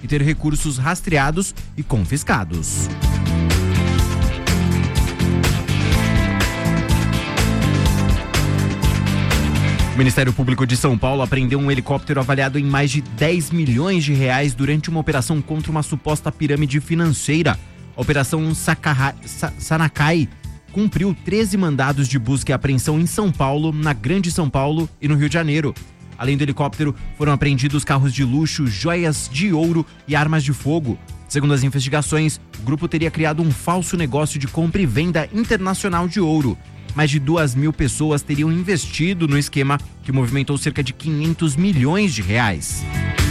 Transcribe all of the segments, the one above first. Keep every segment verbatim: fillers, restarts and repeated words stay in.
e ter recursos rastreados e confiscados. O Ministério Público de São Paulo apreendeu um helicóptero avaliado em mais de dez milhões de reais durante uma operação contra uma suposta pirâmide financeira. A Operação Sacarra, Sa, Sanacai cumpriu treze mandados de busca e apreensão em São Paulo, na Grande São Paulo e no Rio de Janeiro. Além do helicóptero, foram apreendidos carros de luxo, joias de ouro e armas de fogo. Segundo as investigações, o grupo teria criado um falso negócio de compra e venda internacional de ouro. Mais de duas mil pessoas teriam investido no esquema, que movimentou cerca de quinhentos milhões de reais.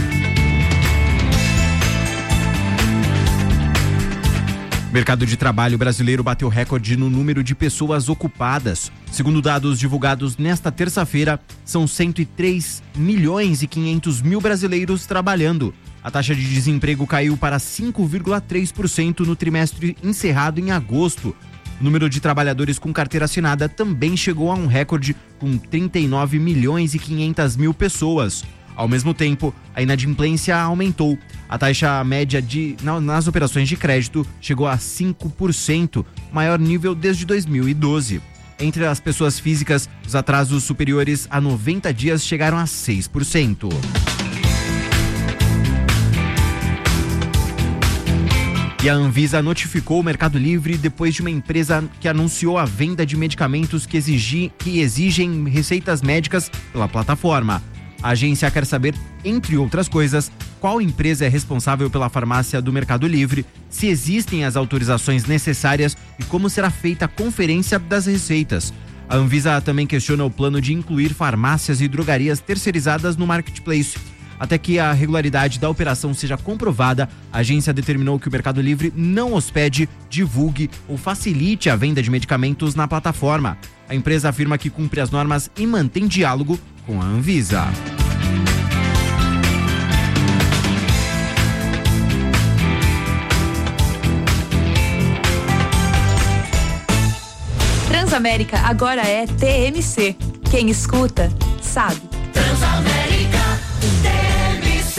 O mercado de trabalho brasileiro bateu recorde no número de pessoas ocupadas. Segundo dados divulgados nesta terça-feira, são cento e três milhões e quinhentos mil brasileiros trabalhando. A taxa de desemprego caiu para cinco vírgula três por cento no trimestre encerrado em agosto. O número de trabalhadores com carteira assinada também chegou a um recorde, com trinta e nove milhões e quinhentas mil pessoas. Ao mesmo tempo, a inadimplência aumentou. A taxa média de, nas operações de crédito chegou a cinco por cento, maior nível desde dois mil e doze. Entre as pessoas físicas, os atrasos superiores a noventa dias chegaram a seis por cento. E a Anvisa notificou o Mercado Livre depois de uma empresa que anunciou a venda de medicamentos que, exigi, que exigem receitas médicas pela plataforma. A agência quer saber, entre outras coisas, qual empresa é responsável pela farmácia do Mercado Livre, se existem as autorizações necessárias e como será feita a conferência das receitas. A Anvisa também questiona o plano de incluir farmácias e drogarias terceirizadas no marketplace. Até que a regularidade da operação seja comprovada, a agência determinou que o Mercado Livre não hospede, divulgue ou facilite a venda de medicamentos na plataforma. A empresa afirma que cumpre as normas e mantém diálogo com a Anvisa. Transamérica agora é T M C. Quem escuta, sabe. Transamérica, T M C.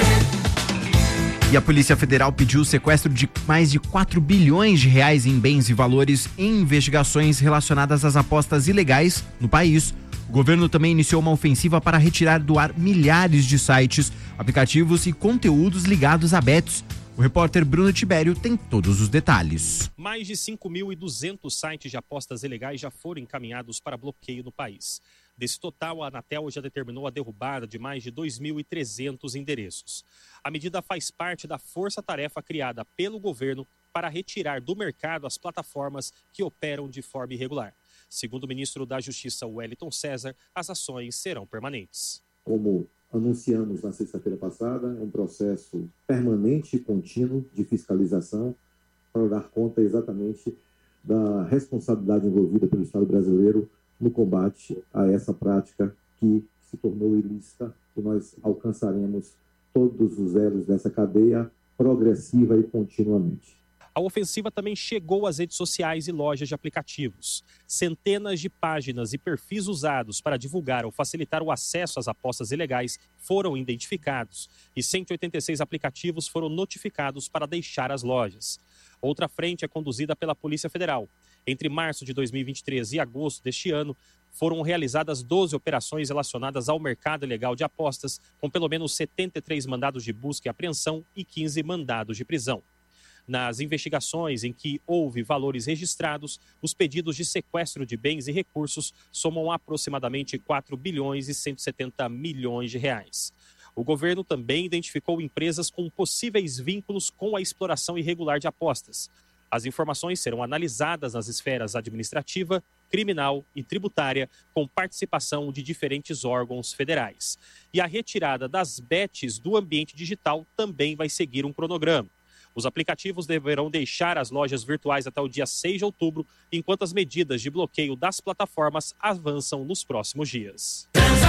E a Polícia Federal pediu o sequestro de mais de quatro bilhões de reais em bens e valores em investigações relacionadas às apostas ilegais no país. O governo também iniciou uma ofensiva para retirar do ar milhares de sites, aplicativos e conteúdos ligados a bets. O repórter Bruno Tibério tem todos os detalhes. Mais de cinco mil e duzentos sites de apostas ilegais já foram encaminhados para bloqueio no país. Desse total, a Anatel já determinou a derrubada de mais de dois mil e trezentos endereços. A medida faz parte da força-tarefa criada pelo governo para retirar do mercado as plataformas que operam de forma irregular. Segundo o ministro da Justiça, Wellington César, as ações serão permanentes. Como anunciamos na sexta-feira passada, é um processo permanente e contínuo de fiscalização para dar conta exatamente da responsabilidade envolvida pelo Estado brasileiro no combate a essa prática que se tornou ilícita, que nós alcançaremos todos os elos dessa cadeia progressiva e continuamente. A ofensiva também chegou às redes sociais e lojas de aplicativos. Centenas de páginas e perfis usados para divulgar ou facilitar o acesso às apostas ilegais foram identificados e cento e oitenta e seis aplicativos foram notificados para deixar as lojas. Outra frente é conduzida pela Polícia Federal. Entre março de dois mil e vinte e três e agosto deste ano, foram realizadas doze operações relacionadas ao mercado ilegal de apostas, com pelo menos setenta e três mandados de busca e apreensão e quinze mandados de prisão. Nas investigações em que houve valores registrados, os pedidos de sequestro de bens e recursos somam aproximadamente quatro bilhões e cento e setenta milhões de reais. O governo também identificou empresas com possíveis vínculos com a exploração irregular de apostas. As informações serão analisadas nas esferas administrativa, criminal e tributária, com participação de diferentes órgãos federais. E a retirada das bets do ambiente digital também vai seguir um cronograma. Os aplicativos deverão deixar as lojas virtuais até o dia seis de outubro, enquanto as medidas de bloqueio das plataformas avançam nos próximos dias.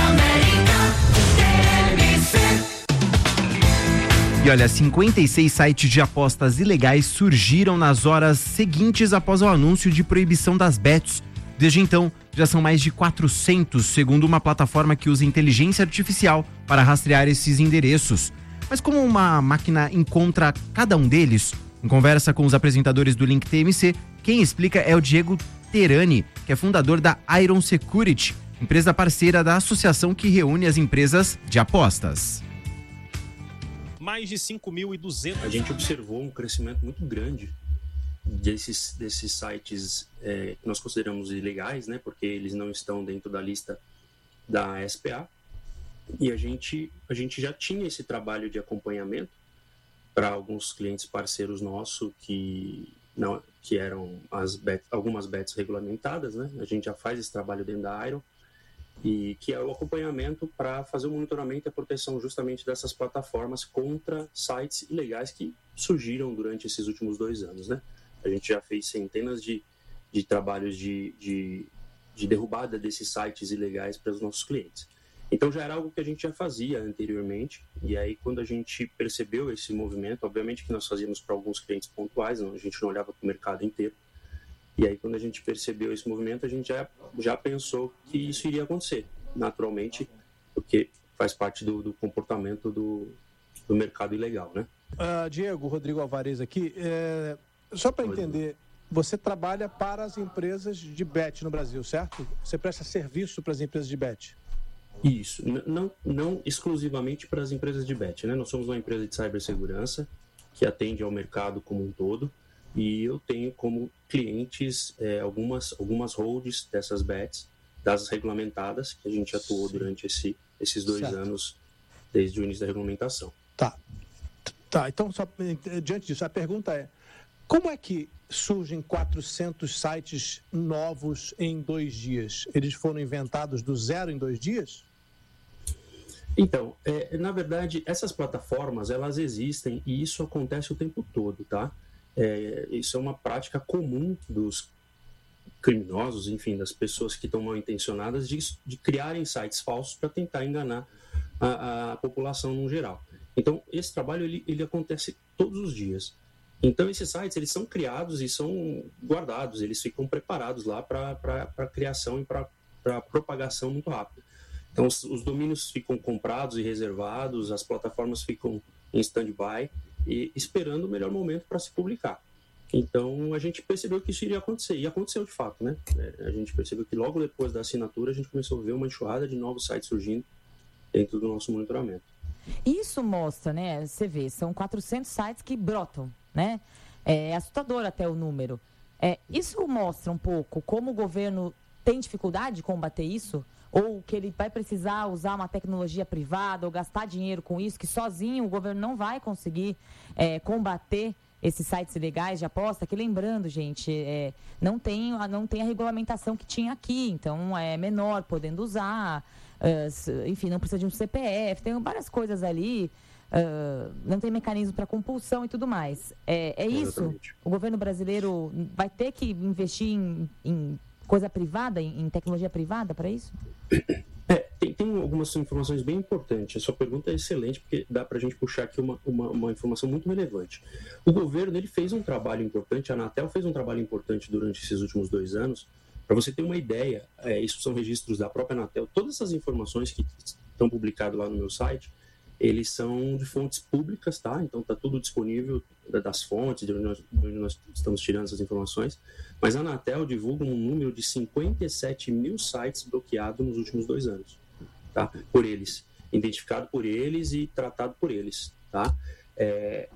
E olha, cinquenta e seis sites de apostas ilegais surgiram nas horas seguintes após o anúncio de proibição das bets. Desde então, já são mais de quatrocentos, segundo uma plataforma que usa inteligência artificial para rastrear esses endereços. Mas como uma máquina encontra cada um deles? Em conversa com os apresentadores do Link T M C, quem explica é o Diego Terani, que é fundador da Iron Security, empresa parceira da associação que reúne as empresas de apostas. Mais de cinco mil e duzentos. A gente observou um crescimento muito grande desses, desses sites é, que nós consideramos ilegais, né, porque eles não estão dentro da lista da S P A. E a gente, a gente já tinha esse trabalho de acompanhamento para alguns clientes parceiros nossos que, não, que eram as bet, algumas bets regulamentadas, né? A gente já faz esse trabalho dentro da Iron, e que é o acompanhamento para fazer o monitoramento e a proteção justamente dessas plataformas contra sites ilegais que surgiram durante esses últimos dois anos, né? A gente já fez centenas de, de trabalhos de, de, de derrubada desses sites ilegais para os nossos clientes. Então já era algo que a gente já fazia anteriormente, e aí quando a gente percebeu esse movimento, obviamente que nós fazíamos para alguns clientes pontuais, não, a gente não olhava para o mercado inteiro, e aí quando a gente percebeu esse movimento, a gente já, já pensou que isso iria acontecer, naturalmente, porque faz parte do, do comportamento do, do mercado ilegal, né? Uh, Diego, Rodrigo Alvarez aqui, é... só para entender, você trabalha para as empresas de bet no Brasil, certo? Você presta serviço para as empresas de bet? Isso, não, não exclusivamente para as empresas de bet, né? Nós somos uma empresa de cibersegurança que atende ao mercado como um todo, e eu tenho como clientes é, algumas, algumas holds dessas bets, das regulamentadas, que a gente atuou Sim. durante esse, esses dois certo. anos, desde o início da regulamentação. Tá, tá. Então, só, diante disso, a pergunta é, como é que surgem quatrocentos sites novos em dois dias? Eles foram inventados do zero em dois dias? Então, é, na verdade, essas plataformas, elas existem e isso acontece o tempo todo, tá? É, isso é uma prática comum dos criminosos, enfim, das pessoas que estão mal intencionadas de, de criarem sites falsos para tentar enganar a, a população no geral. Então, esse trabalho, ele, ele acontece todos os dias. Então, esses sites, eles são criados e são guardados, eles ficam preparados lá para a criação e para a propagação muito rápida. Então, os, os domínios ficam comprados e reservados, as plataformas ficam em stand-by e esperando o melhor momento para se publicar. Então, a gente percebeu que isso iria acontecer, e aconteceu de fato, né? A gente percebeu que logo depois da assinatura, a gente começou a ver uma enxurrada de novos sites surgindo dentro do nosso monitoramento. Isso mostra, né? Você vê, são quatrocentos sites que brotam, né? É assustador até o número. É, isso mostra um pouco como o governo tem dificuldade de combater isso? Ou que ele vai precisar usar uma tecnologia privada ou gastar dinheiro com isso, que sozinho o governo não vai conseguir é, combater esses sites ilegais de aposta, que lembrando, gente, é, não, tem, não tem a regulamentação que tinha aqui, então é menor podendo usar, uh, enfim, não precisa de um C P F, tem várias coisas ali, uh, não tem mecanismo para compulsão e tudo mais. É, é isso? O governo brasileiro vai ter que investir em, em coisa privada, em, em tecnologia privada para isso? É, tem, tem algumas informações bem importantes. A sua pergunta é excelente, porque dá para a gente puxar aqui uma, uma, uma informação muito relevante. O governo ele fez um trabalho importante, a Anatel fez um trabalho importante durante esses últimos dois anos. Para você ter uma ideia, é, isso são registros da própria Anatel, todas essas informações que estão publicadas lá no meu site, eles são de fontes públicas, tá? Então está tudo disponível das fontes, de onde, nós, de onde nós estamos tirando essas informações. Mas a Anatel divulga um número de cinquenta e sete mil sites bloqueados nos últimos dois anos, tá? Por eles, identificado por eles e tratado por eles, tá? É,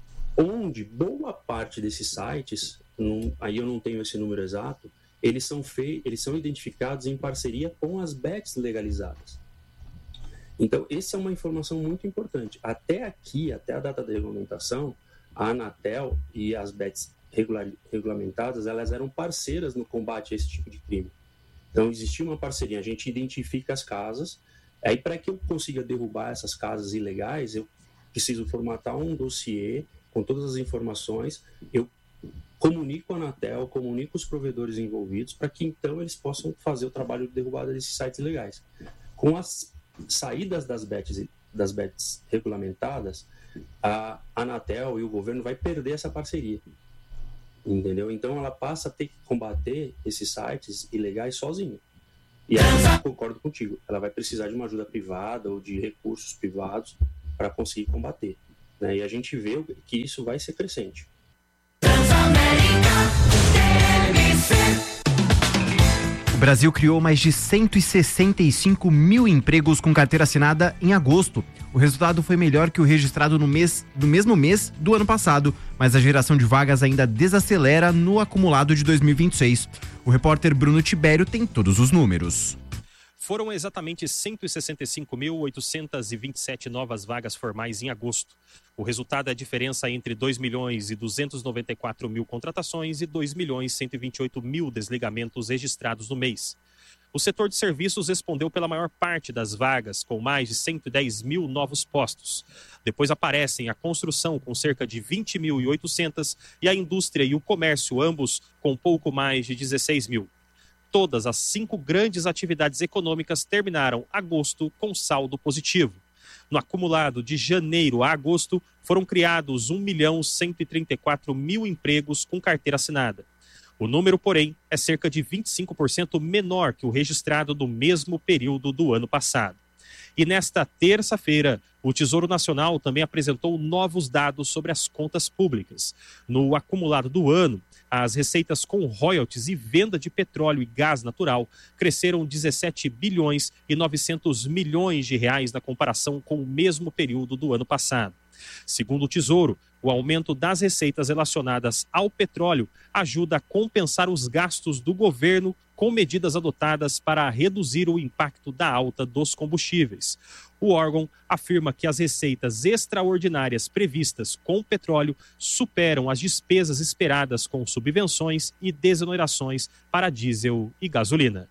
onde boa parte desses sites, não, aí eu não tenho esse número exato, eles são, fei, eles são identificados em parceria com as bets legalizadas. Então, essa é uma informação muito importante. Até aqui, até a data da regulamentação, a Anatel e as bets regular, regulamentadas, elas eram parceiras no combate a esse tipo de crime. Então, existia uma parceria, a gente identifica as casas, aí para que eu consiga derrubar essas casas ilegais, eu preciso formatar um dossiê com todas as informações, eu comunico a Anatel, comunico os provedores envolvidos, para que então eles possam fazer o trabalho de derrubada desses sites ilegais. Com as saídas das bets, das bets regulamentadas, a Anatel e o governo vai perder essa parceria, entendeu? Então ela passa a ter que combater esses sites ilegais sozinha. E aí eu concordo contigo, ela vai precisar de uma ajuda privada ou de recursos privados para conseguir combater. Né? E a gente vê que isso vai ser crescente. O Brasil criou mais de cento e sessenta e cinco mil empregos com carteira assinada em agosto. O resultado foi melhor que o registrado no mês, no mesmo mês do ano passado, mas a geração de vagas ainda desacelera no acumulado de dois mil e vinte e seis. O repórter Bruno Tibério tem todos os números. Foram exatamente cento e sessenta e cinco mil, oitocentos e vinte e sete novas vagas formais em agosto. O resultado é a diferença entre dois milhões e duzentos e noventa e quatro mil contratações e dois milhões e cento e vinte e oito mil desligamentos registrados no mês. O setor de serviços respondeu pela maior parte das vagas, com mais de cento e dez mil novos postos. Depois aparecem a construção, com cerca de vinte mil e oitocentos, e a indústria e o comércio, ambos com pouco mais de dezesseis mil. Todas as cinco grandes atividades econômicas terminaram agosto com saldo positivo. No acumulado de janeiro a agosto, foram criados um milhão cento e trinta e quatro mil empregos com carteira assinada. O número, porém, é cerca de vinte e cinco por cento menor que o registrado no mesmo período do ano passado. E nesta terça-feira, o Tesouro Nacional também apresentou novos dados sobre as contas públicas. No acumulado do ano, as receitas com royalties e venda de petróleo e gás natural cresceram dezessete bilhões e novecentos milhões de reais na comparação com o mesmo período do ano passado. Segundo o Tesouro, o aumento das receitas relacionadas ao petróleo ajuda a compensar os gastos do governo com medidas adotadas para reduzir o impacto da alta dos combustíveis. O órgão afirma que as receitas extraordinárias previstas com o petróleo superam as despesas esperadas com subvenções e desonerações para diesel e gasolina.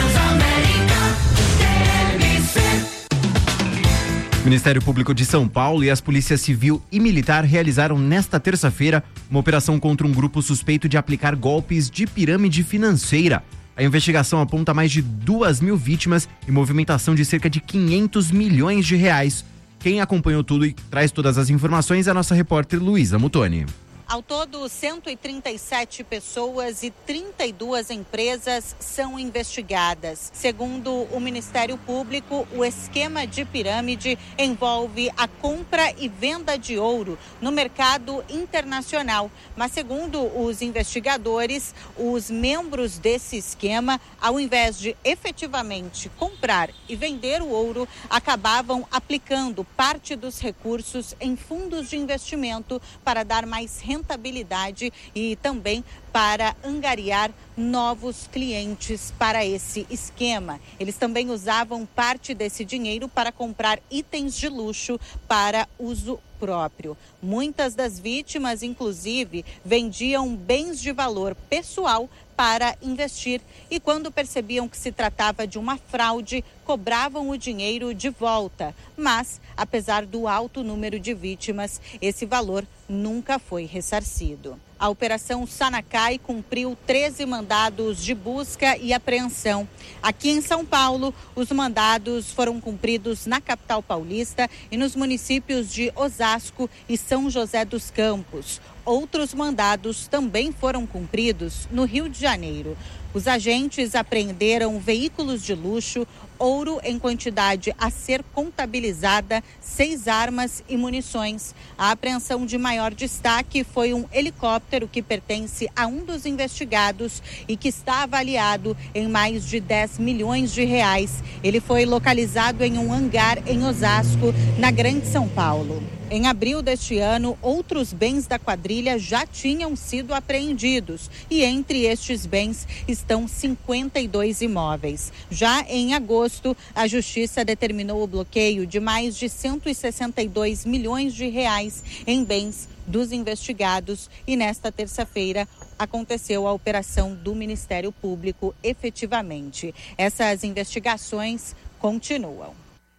O Ministério Público de São Paulo e as polícias civil e militar realizaram nesta terça-feira uma operação contra um grupo suspeito de aplicar golpes de pirâmide financeira. A investigação aponta mais de duas mil vítimas e movimentação de cerca de quinhentos milhões de reais. Quem acompanhou tudo e traz todas as informações é a nossa repórter Luísa Mutoni. Ao todo, cento e trinta e sete pessoas e trinta e duas empresas são investigadas. Segundo o Ministério Público, o esquema de pirâmide envolve a compra e venda de ouro no mercado internacional. Mas, segundo os investigadores, os membros desse esquema, ao invés de efetivamente comprar e vender o ouro, acabavam aplicando parte dos recursos em fundos de investimento para dar mais rentabilidade rentabilidade e também para angariar novos clientes para esse esquema. Eles também usavam parte desse dinheiro para comprar itens de luxo para uso próprio. Muitas das vítimas, inclusive, vendiam bens de valor pessoal para investir e, quando percebiam que se tratava de uma fraude, cobravam o dinheiro de volta. Mas, apesar do alto número de vítimas, esse valor nunca foi ressarcido. A Operação Sanacai cumpriu treze mandados de busca e apreensão. Aqui em São Paulo, os mandados foram cumpridos na capital paulista e nos municípios de Osasco e São José dos Campos. Outros mandados também foram cumpridos no Rio de Janeiro. Os agentes apreenderam veículos de luxo, ouro em quantidade a ser contabilizada, seis armas e munições. A apreensão de maior destaque foi um helicóptero que pertence a um dos investigados e que está avaliado em mais de dez milhões de reais. Ele foi localizado em um hangar em Osasco, na Grande São Paulo. Em abril deste ano, outros bens da quadrilha já tinham sido apreendidos e entre estes bens estão cinquenta e dois imóveis. Já em agosto, a Justiça determinou o bloqueio de mais de cento e sessenta e dois milhões de reais em bens dos investigados e nesta terça-feira aconteceu a operação do Ministério Público efetivamente. Essas investigações continuam.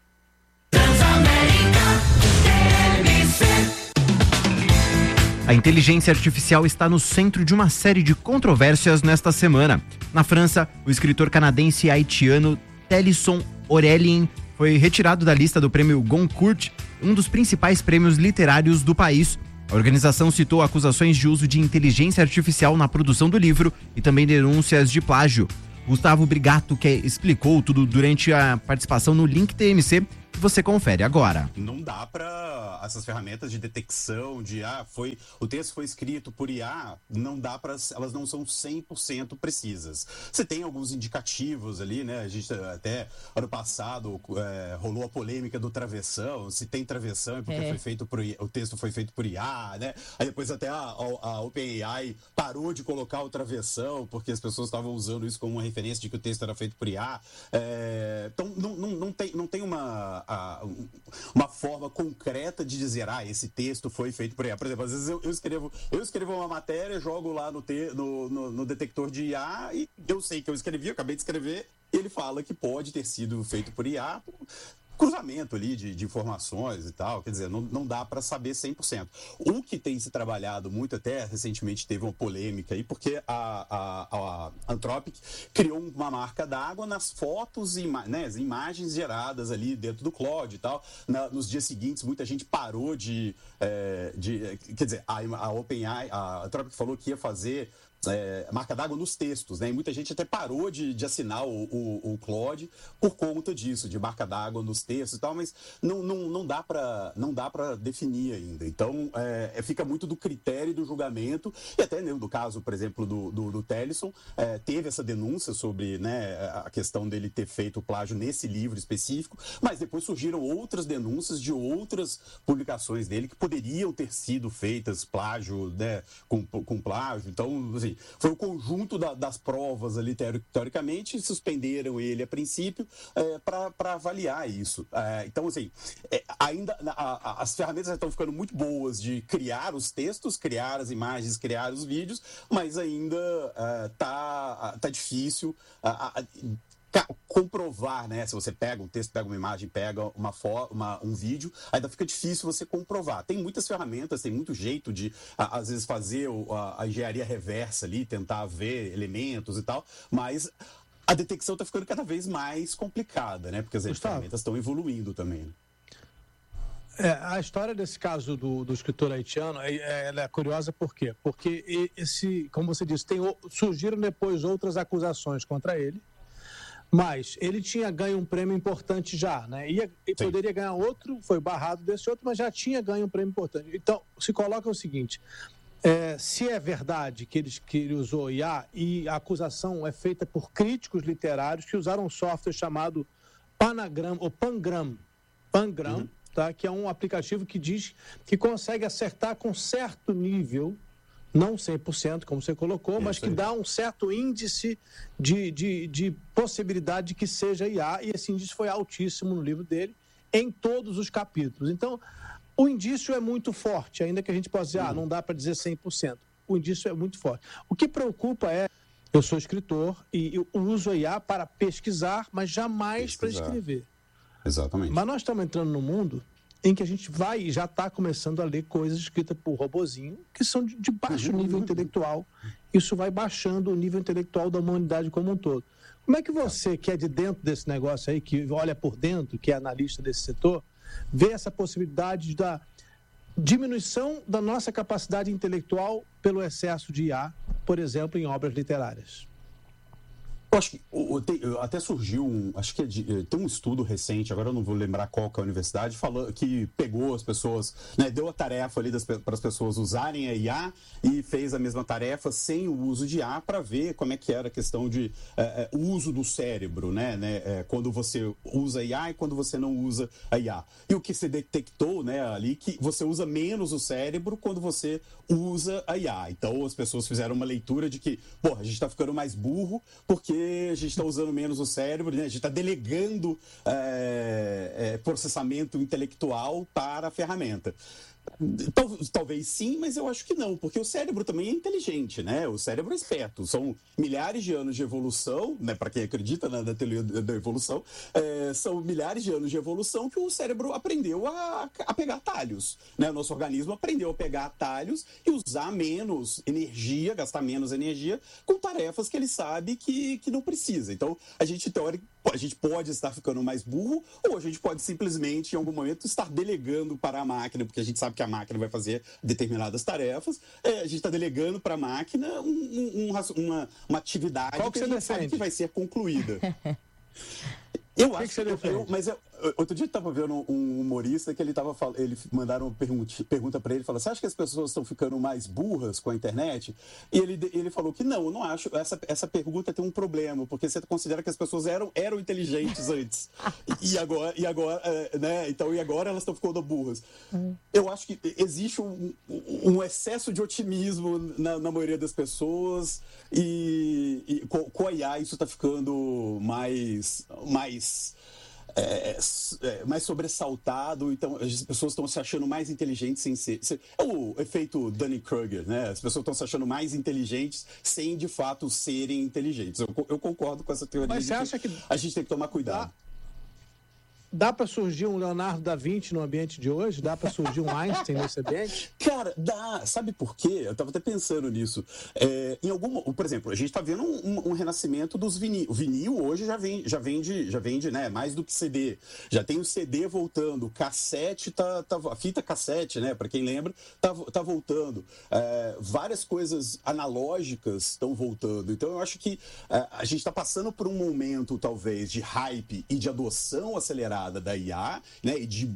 A inteligência artificial está no centro de uma série de controvérsias nesta semana. Na França, o escritor canadense haitiano Télisson Aurélien foi retirado da lista do prêmio Goncourt, um dos principais prêmios literários do país. A organização citou acusações de uso de inteligência artificial na produção do livro e também denúncias de plágio. Gustavo Brigato, que explicou tudo durante a participação no Link T M C, você confere agora. Não dá para essas ferramentas de detecção de ah, foi o texto foi escrito por I A, não dá para, elas não são cem por cento precisas. Você tem alguns indicativos ali, né? A gente até ano passado é, rolou a polêmica do travessão, se tem travessão é porque é. foi feito por o texto foi feito por I A, né? Aí depois até a, a, a OpenAI parou de colocar o travessão porque as pessoas estavam usando isso como uma referência de que o texto era feito por I A. É, então não, não, não tem, não tem uma, a, uma forma concreta de dizer, ah, esse texto foi feito por I A. Por exemplo, às vezes eu, eu, escrevo, eu escrevo uma matéria, jogo lá no, te, no, no, no detector de I A e eu sei que eu escrevi, eu acabei de escrever, e ele fala que pode ter sido feito por I A, cruzamento ali de, de informações e tal, quer dizer, não, não dá para saber cem por cento. O que tem se trabalhado muito, até recentemente teve uma polêmica aí, porque a, a, a Anthropic criou uma marca d'água nas fotos e né, as imagens geradas ali dentro do Claude e tal. Na, nos dias seguintes, muita gente parou de... É, de quer dizer, a, a OpenAI, a Anthropic falou que ia fazer É, marca d'água nos textos, né? E muita gente até parou de, de assinar o, o, o Claude por conta disso, de marca d'água nos textos e tal, mas não, não, não dá para não dá para definir ainda. Então, é, fica muito do critério do julgamento, e até no caso, por exemplo, do, do, do Tellison, é, teve essa denúncia sobre né, a questão dele ter feito o plágio nesse livro específico, mas depois surgiram outras denúncias de outras publicações dele que poderiam ter sido feitas plágio, né, com, com plágio. Então, assim, foi o conjunto da, das provas ali, teoricamente, suspenderam ele a princípio é, para avaliar isso. É, então, assim, é, ainda a, a, as ferramentas já estão ficando muito boas de criar os textos, criar as imagens, criar os vídeos, mas ainda é, tá, tá difícil a, a, comprovar, né? Se você pega um texto, pega uma imagem, pega uma foto, uma, um vídeo, ainda fica difícil você comprovar. Tem muitas ferramentas, tem muito jeito de, a, às vezes, fazer o, a, a engenharia reversa ali, tentar ver elementos e tal, mas a detecção está ficando cada vez mais complicada, né? Porque as Gustavo, ferramentas estão evoluindo também. É, a história desse caso do, do escritor haitiano, é, ela é curiosa por quê? Porque esse, como você disse, tem, surgiram depois outras acusações contra ele, mas ele tinha ganho um prêmio importante já, né? Ia, poderia ganhar outro, foi barrado desse outro, mas já tinha ganho um prêmio importante. Então, se coloca o seguinte, é, se é verdade que ele, que ele usou I A, e a acusação é feita por críticos literários que usaram um software chamado Panagram, ou Pangram, Pangram, uhum. tá? Que é um aplicativo que diz que consegue acertar com certo nível, não cem por cento, como você colocou, mas que dá um certo índice de, de, de possibilidade de que seja I A, e esse índice foi altíssimo no livro dele, em todos os capítulos. Então, o indício é muito forte, ainda que a gente possa dizer, uhum. ah, não dá para dizer cem por cento. O indício é muito forte. O que preocupa é, eu sou escritor e eu uso a I A para pesquisar, mas jamais para escrever. Exatamente. Mas nós estamos entrando num mundo em que a gente vai e já está começando a ler coisas escritas por robozinho, que são de, de baixo nível intelectual. Isso vai baixando o nível intelectual da humanidade como um todo. Como é que você, que é de dentro desse negócio aí, que olha por dentro, que é analista desse setor, vê essa possibilidade da diminuição da nossa capacidade intelectual pelo excesso de I A, por exemplo, em obras literárias? Eu acho que até surgiu um, acho que é de, tem um estudo recente, agora eu não vou lembrar qual que é a universidade, falando que pegou as pessoas, né, deu a tarefa ali para as pessoas usarem a I A e fez a mesma tarefa sem o uso de I A para ver como é que era a questão de é, é, uso do cérebro, né, né é, quando você usa a I A e quando você não usa a I A. E o que se detectou, né, ali, que você usa menos o cérebro quando você usa a I A. Então as pessoas fizeram uma leitura de que, porra, a gente está ficando mais burro porque a gente está usando menos o cérebro, né? A gente está delegando é, é, processamento intelectual para a ferramenta. Tal, talvez sim, mas eu acho que não, porque o cérebro também é inteligente, né? O cérebro é esperto. São milhares de anos de evolução, né? Para quem acredita na, na teoria da evolução, é, são milhares de anos de evolução que o cérebro aprendeu a, a pegar atalhos, né? O nosso organismo aprendeu a pegar atalhos e usar menos energia, gastar menos energia com tarefas que ele sabe que, que não precisa. Então, a gente, teórico, a gente pode estar ficando mais burro, ou a gente pode simplesmente, em algum momento, estar delegando para a máquina, porque a gente sabe que a máquina vai fazer determinadas tarefas, é, a gente está delegando para a máquina um, um, um, uma, uma atividade Qual que, que a você gente defende? sabe que vai ser concluída. Eu que acho que você que eu, defende? eu, mas eu, outro dia eu tava vendo um humorista que ele tava falando, ele mandaram uma pergunta, pergunta para ele, falou: você acha que as pessoas estão ficando mais burras com a internet? E ele, ele falou que não, eu não acho. Essa, essa pergunta tem um problema, porque você considera que as pessoas eram, eram inteligentes antes. E agora, e agora, né? Então, e agora elas estão ficando burras. Hum. Eu acho que existe um, um excesso de otimismo na, na maioria das pessoas, e, e com, com a I A isso está ficando mais, mais, é, é, mais sobressaltado. Então as pessoas estão se achando mais inteligentes sem ser... É o efeito Dunning-Kruger, né? As pessoas estão se achando mais inteligentes sem, de fato, serem inteligentes. Eu, eu concordo com essa teoria. Mas você acha que a gente tem que tomar cuidado. Dá... Dá para surgir um Leonardo da Vinci no ambiente de hoje? Dá para surgir um Einstein nesse ambiente? Cara, dá. Sabe por quê? Eu estava até pensando nisso. É, em algum, por exemplo, a gente está vendo um, um, um renascimento dos vinil. O vinil hoje já vende, já vende, já vende, né, mais do que C D. Já tem o C D voltando, o cassete tá, tá a fita cassete, né? Para quem lembra, tá, tá voltando. É, várias coisas analógicas estão voltando. Então eu acho que é, a gente está passando por um momento, talvez, de hype e de adoção acelerada da I A, né, e de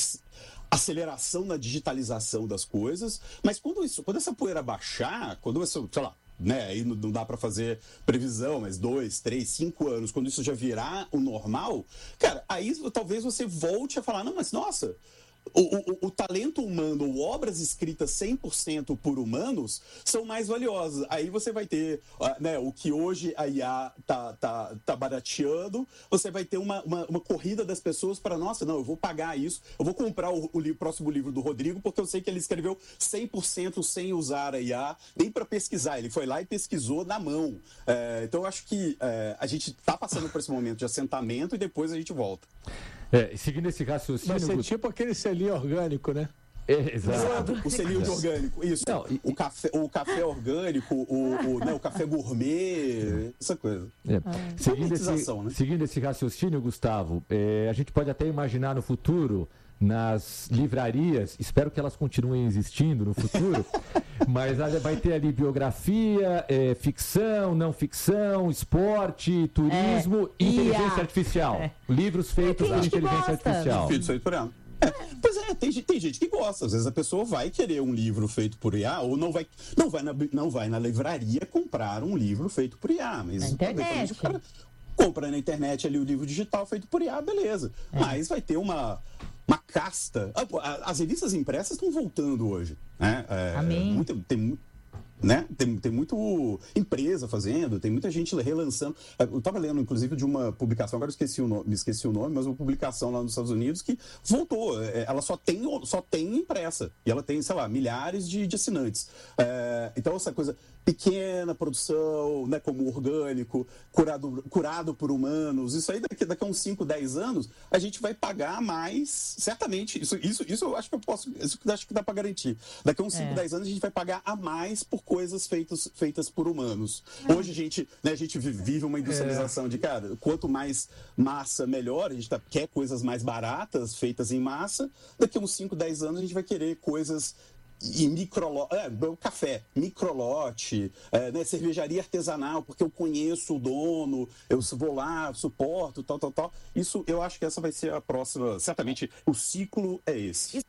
aceleração na digitalização das coisas, mas quando, isso, quando essa poeira baixar, quando isso, sei lá, né, aí não, não dá para fazer previsão, mas dois, três, cinco anos, quando isso já virar o normal, cara, aí talvez você volte a falar, não, mas nossa... O, o, o talento humano, ou obras escritas cem por cento por humanos, são mais valiosas. Aí você vai ter, né, o que hoje a I A tá, tá, tá barateando, você vai ter uma, uma, uma corrida das pessoas para, nossa, não, eu vou pagar isso, eu vou comprar o, o, o próximo livro do Rodrigo, porque eu sei que ele escreveu cem por cento sem usar a I A, nem para pesquisar, ele foi lá e pesquisou na mão. É, então eu acho que é, a gente está passando por esse momento de assentamento e depois a gente volta. É, seguindo esse raciocínio... Vai ser tipo aquele selinho orgânico, né? É, exato. O selinho de orgânico, isso. Não, e... o, café, o café orgânico, o, o, né, o café gourmet, essa coisa. É. Ah. Seguindo, esse, né? seguindo esse raciocínio, Gustavo, é, a gente pode até imaginar no futuro, nas livrarias, espero que elas continuem existindo no futuro, mas vai ter ali biografia, é, ficção, não ficção, esporte, turismo é, e inteligência artificial. É. Livros feitos por inteligência artificial. Feitos por ela. É, pois é, tem, tem gente que gosta. Às vezes a pessoa vai querer um livro feito por I A ou não vai, não vai, na, não vai na livraria comprar um livro feito por I A. Mas na internet. O cara compra na internet ali o livro digital feito por I A, beleza. É. Mas vai ter uma... uma casta. As revistas impressas estão voltando hoje. Né? É, Amém. Muito, tem, né? tem, tem muito empresa fazendo, tem muita gente relançando. Eu estava lendo, inclusive, de uma publicação, agora eu esqueci o nome, me esqueci o nome, mas uma publicação lá nos Estados Unidos que voltou. Ela só tem, só tem impressa. E ela tem, sei lá, milhares de, de assinantes. É, então, essa coisa... pequena produção, né, como orgânico, curado, curado por humanos, isso aí daqui, daqui a uns cinco, dez anos, a gente vai pagar mais, certamente, isso, isso, isso eu acho que eu posso, isso eu acho que dá para garantir. Daqui a uns cinco, dez anos a gente vai pagar a mais por coisas feitas, feitas por humanos. É. Hoje a gente, né, a gente vive uma industrialização é. de, cara, quanto mais massa, melhor, a gente tá, quer coisas mais baratas, feitas em massa, daqui a uns cinco, dez anos a gente vai querer coisas e microlote, é, café, microlote, é, né, cervejaria artesanal, porque eu conheço o dono, eu vou lá, suporto, tal, tal, tal. Isso, eu acho que essa vai ser a próxima, certamente, o ciclo é esse.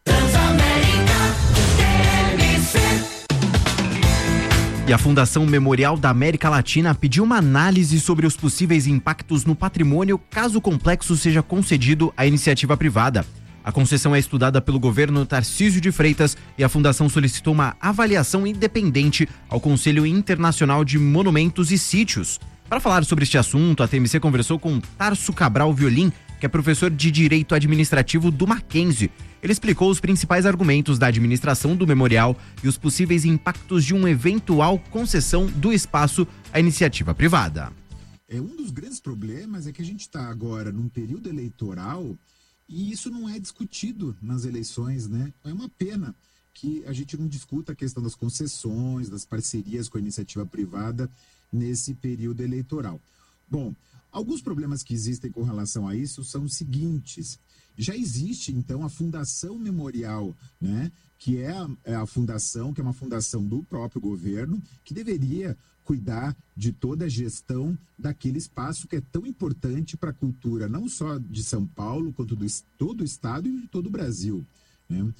E a Fundação Memorial da América Latina pediu uma análise sobre os possíveis impactos no patrimônio caso o complexo seja concedido à iniciativa privada. A concessão é estudada pelo governo Tarcísio de Freitas e a Fundação solicitou uma avaliação independente ao Conselho Internacional de Monumentos e Sítios. Para falar sobre este assunto, a T M C conversou com Tarso Cabral Violim, que é professor de Direito Administrativo do Mackenzie. Ele explicou os principais argumentos da administração do memorial e os possíveis impactos de uma eventual concessão do espaço à iniciativa privada. É, um dos grandes problemas é que a gente está agora num período eleitoral e isso não é discutido nas eleições, né? É uma pena que a gente não discuta a questão das concessões, das parcerias com a iniciativa privada nesse período eleitoral. Bom, alguns problemas que existem com relação a isso são os seguintes. já existe, então, a Fundação Memorial, né? Que é a, é a fundação, que é uma fundação do próprio governo, que deveria cuidar de toda a gestão daquele espaço que é tão importante para a cultura, não só de São Paulo, quanto de todo o estado e de todo o Brasil, né?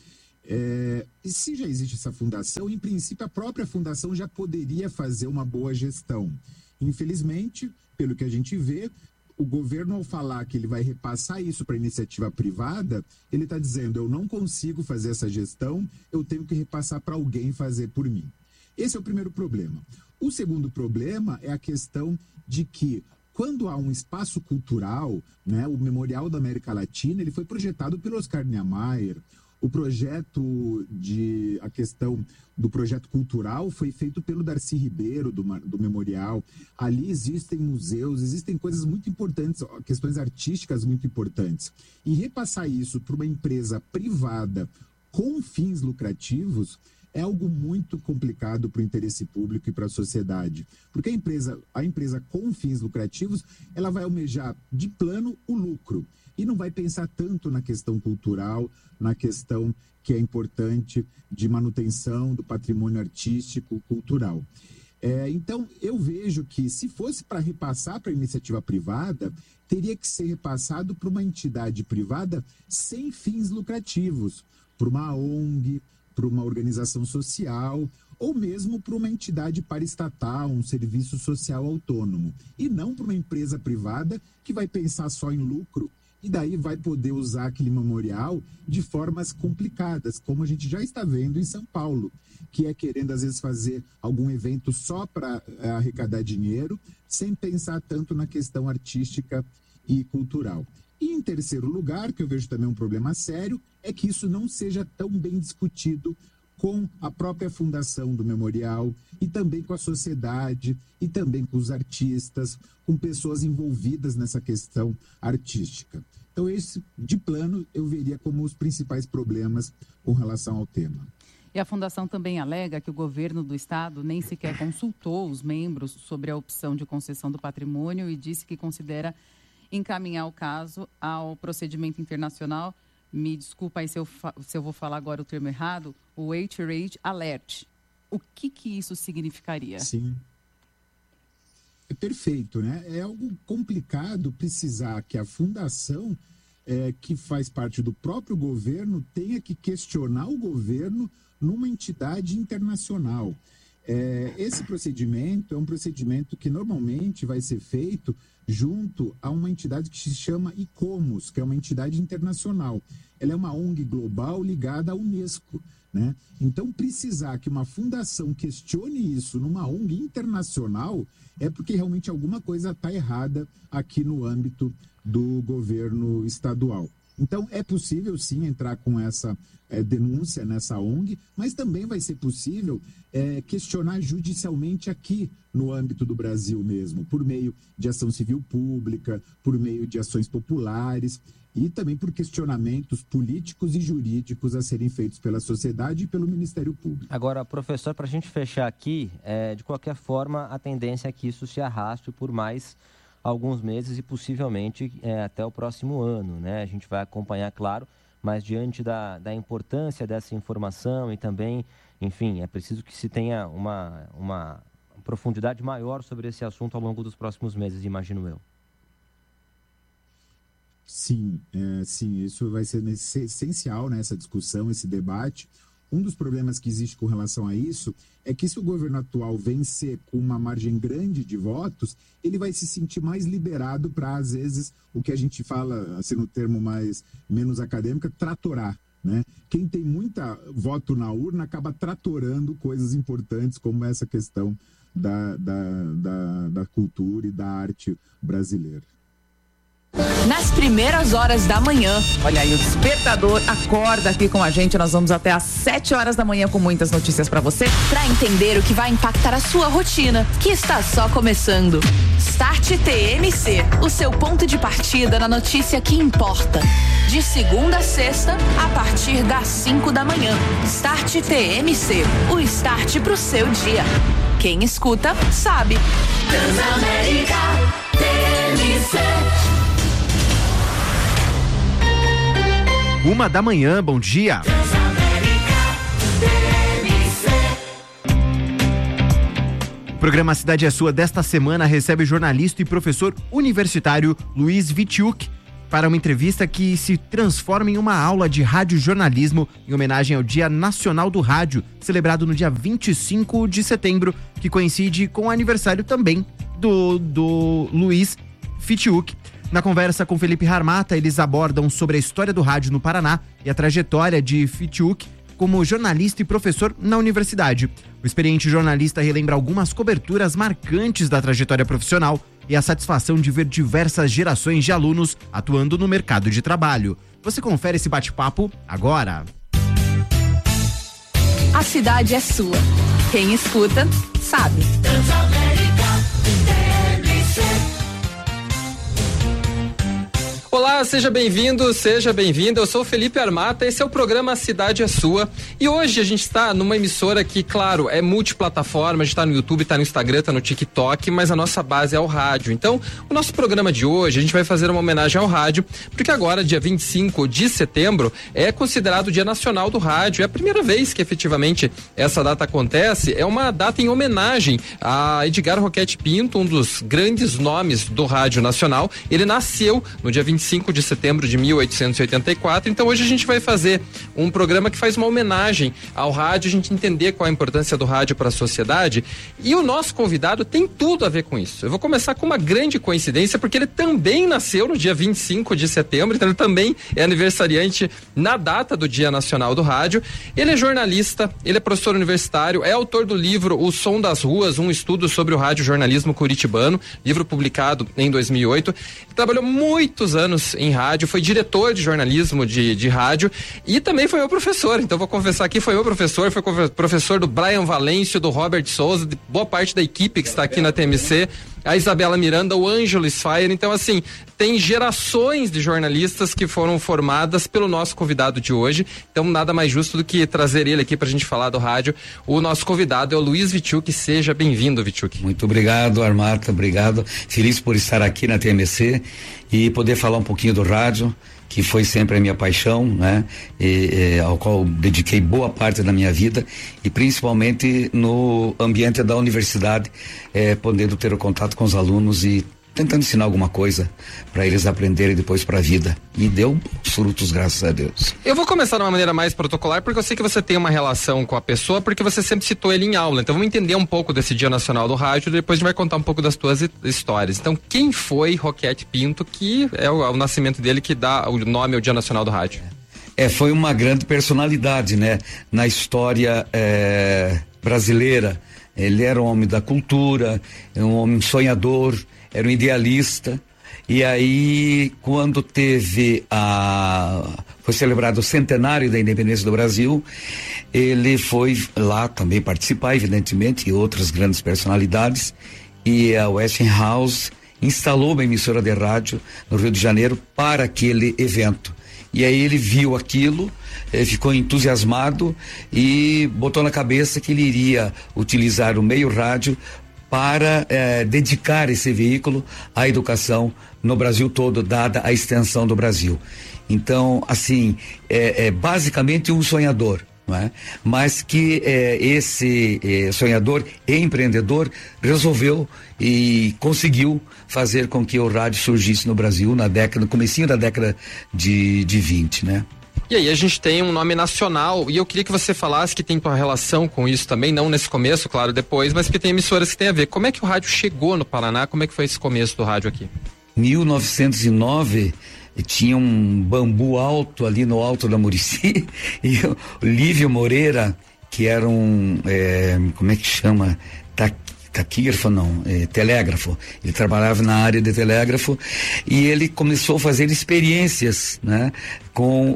É, e se já existe essa fundação, em princípio a própria fundação já poderia fazer uma boa gestão. Infelizmente, pelo que a gente vê, o governo, ao falar que ele vai repassar isso para a iniciativa privada, ele está dizendo, eu não consigo fazer essa gestão, eu tenho que repassar para alguém fazer por mim. Esse é o primeiro problema. O segundo problema é a questão de que, quando há um espaço cultural, né, o Memorial da América Latina, ele foi projetado pelo Oscar Niemeyer. O projeto de a questão do projeto cultural foi feito pelo Darcy Ribeiro, do, do Memorial. Ali existem museus, existem coisas muito importantes, questões artísticas muito importantes. E repassar isso para uma empresa privada com fins lucrativos é algo muito complicado para o interesse público e para a sociedade. Porque a empresa, a empresa com fins lucrativos, ela vai almejar de plano o lucro. E não vai pensar tanto na questão cultural, na questão que é importante de manutenção do patrimônio artístico, cultural. É, então, eu vejo que se fosse para repassar para a iniciativa privada, teria que ser repassado para uma entidade privada sem fins lucrativos, para uma O N G, para uma organização social, ou mesmo para uma entidade paraestatal, um serviço social autônomo, e não para uma empresa privada que vai pensar só em lucro, e daí vai poder usar aquele memorial de formas complicadas, como a gente já está vendo em São Paulo, que é querendo, às vezes, fazer algum evento só para é, arrecadar dinheiro, sem pensar tanto na questão artística e cultural. E, em terceiro lugar, que eu vejo também um problema sério, é que isso não seja tão bem discutido com a própria fundação do memorial e também com a sociedade e também com os artistas, com pessoas envolvidas nessa questão artística. Então, esse, de plano, eu veria como os principais problemas com relação ao tema. E a Fundação também alega que o governo do estado nem sequer consultou os membros sobre a opção de concessão do patrimônio e disse que considera encaminhar o caso ao procedimento internacional. Me desculpa aí se eu, se eu vou falar agora o termo errado, o Outrage Alert. O que que isso significaria? Sim. É perfeito, né? É algo complicado precisar que a fundação, é, que faz parte do próprio governo, tenha que questionar o governo numa entidade internacional. É, esse procedimento é um procedimento que normalmente vai ser feito junto a uma entidade que se chama ICOMOS, que é uma entidade internacional. Ela é uma O N G global ligada à Unesco, né? Então, precisar que uma fundação questione isso numa O N G internacional é porque realmente alguma coisa está errada aqui no âmbito do governo estadual. Então, é possível, sim, entrar com essa é, denúncia nessa O N G, mas também vai ser possível é, questionar judicialmente aqui no âmbito do Brasil mesmo, por meio de ação civil pública, por meio de ações populares e também por questionamentos políticos e jurídicos a serem feitos pela sociedade e pelo Ministério Público. Agora, professor, para a gente fechar aqui, é, de qualquer forma, a tendência é que isso se arraste por mais alguns meses e possivelmente é, até o próximo ano, né? A gente vai acompanhar, claro, mas diante da, da importância dessa informação e também, enfim, é preciso que se tenha uma, uma profundidade maior sobre esse assunto ao longo dos próximos meses, imagino eu. Sim, é, sim, isso vai ser essencial, né, essa discussão, esse debate. Um dos problemas que existe com relação a isso é que se o governo atual vencer com uma margem grande de votos, ele vai se sentir mais liberado para, às vezes, o que a gente fala, assim, no termo mais menos acadêmico, tratorar, né? Quem tem muita voto na urna acaba tratorando coisas importantes como essa questão da, da, da, da cultura e da arte brasileira. Nas primeiras horas da manhã, olha aí, o despertador acorda aqui com a gente. Nós vamos até às sete horas da manhã com muitas notícias pra você, pra entender o que vai impactar a sua rotina, que está só começando. Start T M C, o seu ponto de partida na notícia que importa. De segunda a sexta, a partir das cinco da manhã. Start T M C, o start pro seu dia. Quem escuta, sabe. Transamérica T M C. uma da manhã. Bom dia. O programa Cidade é Sua desta semana recebe o jornalista e professor universitário Luiz Witczuk para uma entrevista que se transforma em uma aula de radiojornalismo em homenagem ao Dia Nacional do Rádio, celebrado no dia vinte e cinco de setembro, que coincide com o aniversário também do, do Luiz Witczuk. Na conversa com Felipe Harmata, eles abordam sobre a história do rádio no Paraná e a trajetória de Witczuk como jornalista e professor na universidade. O experiente jornalista relembra algumas coberturas marcantes da trajetória profissional e a satisfação de ver diversas gerações de alunos atuando no mercado de trabalho. Você confere esse bate-papo agora. A cidade é sua. Quem escuta, sabe. Olá, seja bem-vindo, seja bem-vinda. Eu sou o Felipe Harmata, esse é o programa Cidade é Sua. E hoje a gente está numa emissora que, claro, é multiplataforma, a gente está no YouTube, está no Instagram, está no TikTok, mas a nossa base é o rádio. Então, o nosso programa de hoje, a gente vai fazer uma homenagem ao rádio, porque agora, dia vinte e cinco de setembro, é considerado o Dia Nacional do Rádio. É a primeira vez que efetivamente essa data acontece, é uma data em homenagem a Edgar Roquette Pinto, um dos grandes nomes do rádio nacional. Ele nasceu no dia vinte e cinco de setembro de mil oitocentos e oitenta e quatro, então hoje a gente vai fazer um programa que faz uma homenagem ao rádio, a gente entender qual a importância do rádio para a sociedade, e o nosso convidado tem tudo a ver com isso. Eu vou começar com uma grande coincidência, porque ele também nasceu no dia vinte e cinco de setembro, então ele também é aniversariante na data do Dia Nacional do Rádio. Ele é jornalista, ele é professor universitário, é autor do livro O Som das Ruas, um estudo sobre o rádio jornalismo curitibano, livro publicado em dois mil e oito. Ele trabalhou muitos anos em rádio, foi diretor de jornalismo de, de rádio e também foi meu professor, então vou confessar aqui, foi meu professor, foi professor do Brian Valêncio, do Robert Souza, de boa parte da equipe que está aqui na T M C, a Isabela Miranda, o Ângelo Sfire. Então, assim, tem gerações de jornalistas que foram formadas pelo nosso convidado de hoje, então nada mais justo do que trazer ele aqui pra gente falar do rádio. O nosso convidado é o Luiz Witczuk. Seja bem-vindo, Witczuk. Muito obrigado, Harmata, obrigado, feliz por estar aqui na T M C e poder falar um pouquinho do rádio, que foi sempre a minha paixão, né? E, e, ao qual dediquei boa parte da minha vida, e principalmente no ambiente da universidade, eh, podendo ter o contato com os alunos e tentando ensinar alguma coisa para eles aprenderem depois para a vida. E deu frutos, graças a Deus. Eu vou começar de uma maneira mais protocolar, porque eu sei que você tem uma relação com a pessoa, porque você sempre citou ele em aula. Então vamos entender um pouco desse Dia Nacional do Rádio, e depois a gente vai contar um pouco das tuas histórias. Então, quem foi Roquette Pinto, que é o, é o nascimento dele que dá o nome ao Dia Nacional do Rádio? É, foi uma grande personalidade, né? Na história é, brasileira. Ele era um homem da cultura, um homem sonhador, era um idealista. E aí, quando teve a... foi celebrado o centenário da independência do Brasil, ele foi lá também participar, evidentemente, e outras grandes personalidades, e a Westinghouse instalou uma emissora de rádio no Rio de Janeiro para aquele evento. E aí ele viu aquilo, eh, ficou entusiasmado e botou na cabeça que ele iria utilizar o meio rádio para eh, dedicar esse veículo à educação no Brasil todo, dada a extensão do Brasil. Então, assim, é, é basicamente um sonhador, não é? Mas que eh, esse eh, sonhador e empreendedor resolveu e conseguiu fazer com que o rádio surgisse no Brasil na década, no comecinho da década de, de vinte, né? E aí a gente tem um nome nacional, e eu queria que você falasse que tem tua relação com isso também, não nesse começo, claro, depois, mas que tem emissoras que tem a ver. Como é que o rádio chegou no Paraná? Como é que foi esse começo do rádio aqui? mil novecentos e nove, tinha um bambu alto ali no alto da Murici, e o Lívio Moreira, que era um, é, como é que chama? Tá taquígrafo não, é, telégrafo, ele trabalhava na área de telégrafo e ele começou a fazer experiências, né, com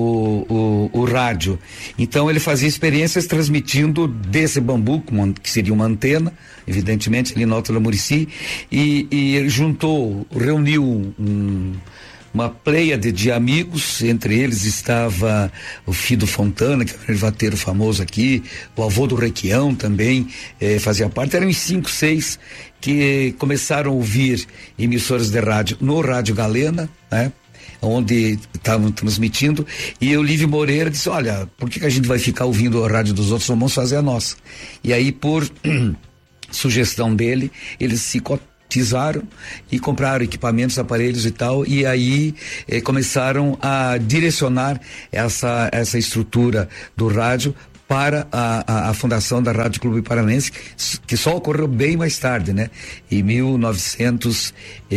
o, o, o rádio. Então ele fazia experiências transmitindo desse bambu, que seria uma antena, evidentemente, ali no Alto da Murici, e, e juntou, reuniu um uma pleiade de amigos, entre eles estava o Fido Fontana, que é um revateiro famoso aqui, o avô do Requião também eh, fazia parte. Eram uns cinco, seis que começaram a ouvir emissoras de rádio no Rádio Galena, né? onde estavam transmitindo, e o Lívio Moreira disse, olha, por que, que a gente vai ficar ouvindo a rádio dos outros, não vamos fazer a nossa? E aí, por sugestão dele, eles se cotizaram e compraram equipamentos, aparelhos e tal, e aí eh, começaram a direcionar essa, essa estrutura do rádio para a, a, a fundação da Rádio Clube Paranense, que só ocorreu bem mais tarde, né? Em mil novecentos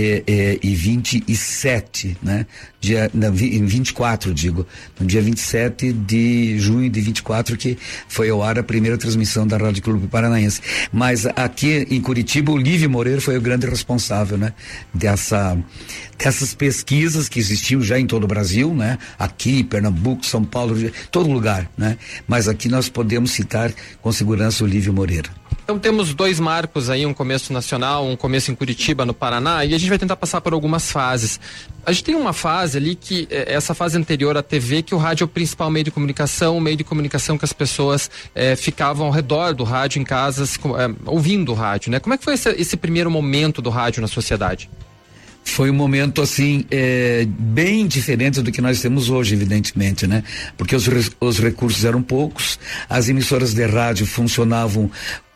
e vinte e sete, né? Dia, não, em vinte e quatro, digo, no dia vinte e sete de junho de vinte e quatro, que foi ao ar a primeira transmissão da Rádio Clube Paranaense. Mas aqui em Curitiba, o Lívio Moreira foi o grande responsável, né? Dessa, dessas pesquisas que existiam já em todo o Brasil, né? Aqui, Pernambuco, São Paulo, todo lugar, né? Mas aqui nós podemos citar com segurança o Lívio Moreira. Então temos dois marcos aí, um começo nacional, um começo em Curitiba, no Paraná, e a gente vai tentar passar por algumas fases. A gente tem uma fase ali que, essa fase anterior à T V, que o rádio é o principal meio de comunicação, o meio de comunicação que as pessoas eh, ficavam ao redor do rádio em casas, eh, ouvindo o rádio, né? Como é que foi esse, esse primeiro momento do rádio na sociedade? Foi um momento assim é, bem diferente do que nós temos hoje, evidentemente, né? Porque os, os recursos eram poucos, as emissoras de rádio funcionavam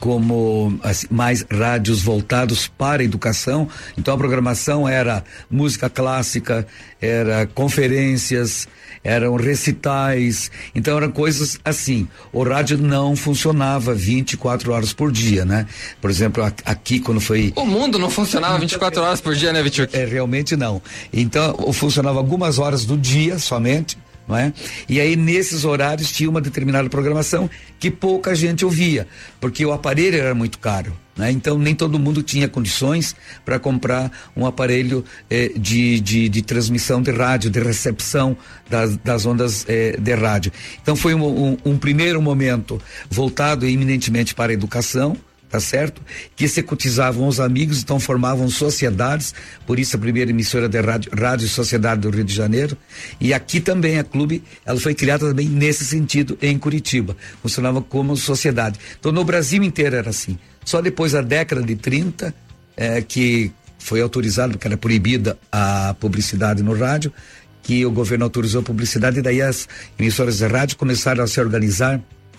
como assim, mais rádios voltados para a educação, então a programação era música clássica, era conferências, eram recitais, então eram coisas assim. O rádio não funcionava vinte e quatro horas por dia, né? Por exemplo, aqui quando foi... O mundo não funcionava vinte e quatro horas por dia, né, Vitinho? É, realmente não. Então, funcionava algumas horas do dia somente, não é? E aí nesses horários tinha uma determinada programação que pouca gente ouvia, porque o aparelho era muito caro, né? Então nem todo mundo tinha condições para comprar um aparelho eh, de, de, de transmissão de rádio, de recepção das, das ondas eh, de rádio. Então foi um, um, um primeiro momento voltado eminentemente para a educação, tá certo? Que se cotizavam os amigos, então formavam sociedades, por isso a primeira emissora de rádio, Rádio Sociedade do Rio de Janeiro, e aqui também a Clube, ela foi criada também nesse sentido, em Curitiba, funcionava como sociedade. Então no Brasil inteiro era assim, só depois da década de trinta, é, que foi autorizado, porque era proibida a publicidade no rádio, que o governo autorizou a publicidade, e daí as emissoras de rádio começaram a se organizar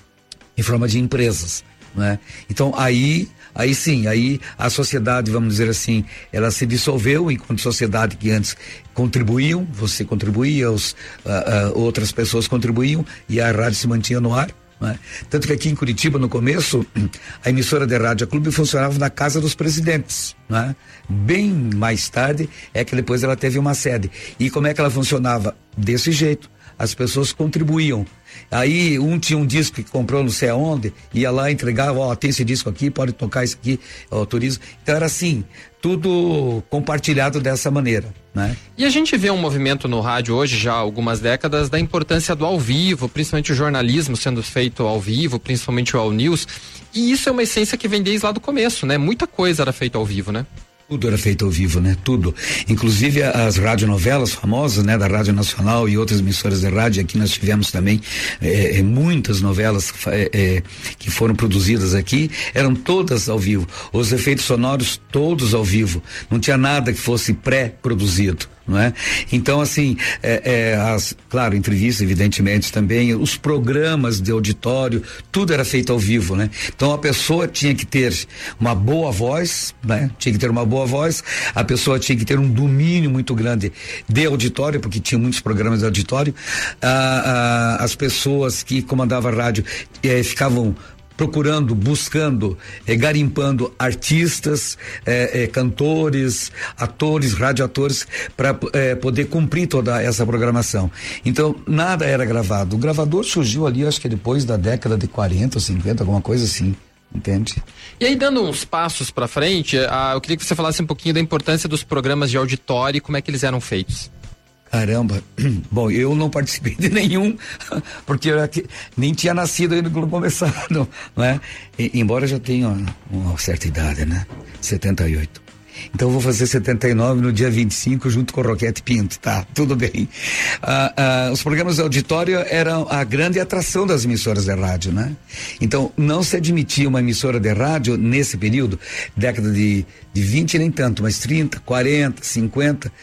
em forma de empresas. Né? Então aí, aí sim, aí a sociedade, vamos dizer assim, ela se dissolveu enquanto sociedade que antes contribuíam, você contribuía, os, uh, uh, outras pessoas contribuíam e a rádio se mantinha no ar. Né? Tanto que aqui em Curitiba, no começo, a emissora de rádio Clube funcionava na Casa dos Presidentes. Né? Bem mais tarde é que depois ela teve uma sede. E como é que ela funcionava? Desse jeito. As pessoas contribuíam. Aí um tinha um disco que comprou não sei aonde, ia lá, entregava, ó, tem esse disco aqui, pode tocar isso aqui, autorizo. Então era assim, tudo compartilhado dessa maneira, né? E a gente vê um movimento no rádio hoje, já há algumas décadas, da importância do ao vivo, principalmente o jornalismo sendo feito ao vivo, principalmente o All News, e isso é uma essência que vem desde lá do começo, né? Muita coisa era feita ao vivo, né? Tudo era feito ao vivo, né? Tudo. Inclusive as radionovelas famosas, né? Da Rádio Nacional e outras emissoras de rádio. Aqui nós tivemos também eh, muitas novelas eh, eh, que foram produzidas aqui, eram todas ao vivo. Os efeitos sonoros todos ao vivo. Não tinha nada que fosse pré-produzido. Não é? Então, assim, é, é, as, claro, entrevistas, evidentemente, também, os programas de auditório, tudo era feito ao vivo, né? Então, a pessoa tinha que ter uma boa voz, né? Tinha que ter uma boa voz, a pessoa tinha que ter um domínio muito grande de auditório, porque tinha muitos programas de auditório. Ah, ah, as pessoas que comandavam a rádio eh, ficavam procurando, buscando, eh, garimpando artistas, eh, eh, cantores, atores, radioatores, para eh, poder cumprir toda essa programação. Então, nada era gravado. O gravador surgiu ali, acho que depois da década de quarenta ou cinquenta, alguma coisa assim. Entende? E aí, dando uns passos para frente, ah, eu queria que você falasse um pouquinho da importância dos programas de auditório e como é que eles eram feitos. Caramba, bom, eu não participei de nenhum, porque eu nem tinha nascido ainda quando começaram, não é? E, embora já tenha uma, uma certa idade, né? setenta e oito. Então eu vou fazer setenta e nove no dia vinte e cinco junto com o Roquete Pinto, tá? Tudo bem. Ah, ah, os programas de auditório eram a grande atração das emissoras de rádio, né? Então não se admitia uma emissora de rádio nesse período, década de, de vinte nem tanto, mas trinta, quarenta, cinquenta,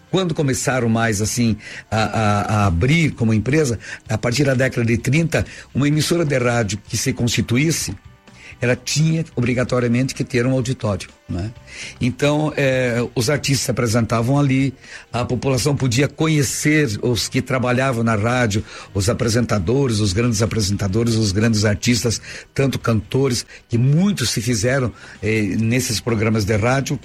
quando começaram mais assim a, a, a abrir como empresa, a partir da década de trinta, uma emissora de rádio que se constituísse, ela tinha obrigatoriamente que ter um auditório, né? Então, eh, os artistas se apresentavam ali, a população podia conhecer os que trabalhavam na rádio, os apresentadores, os grandes apresentadores, os grandes artistas, tanto cantores, que muitos se fizeram eh, nesses programas de rádio.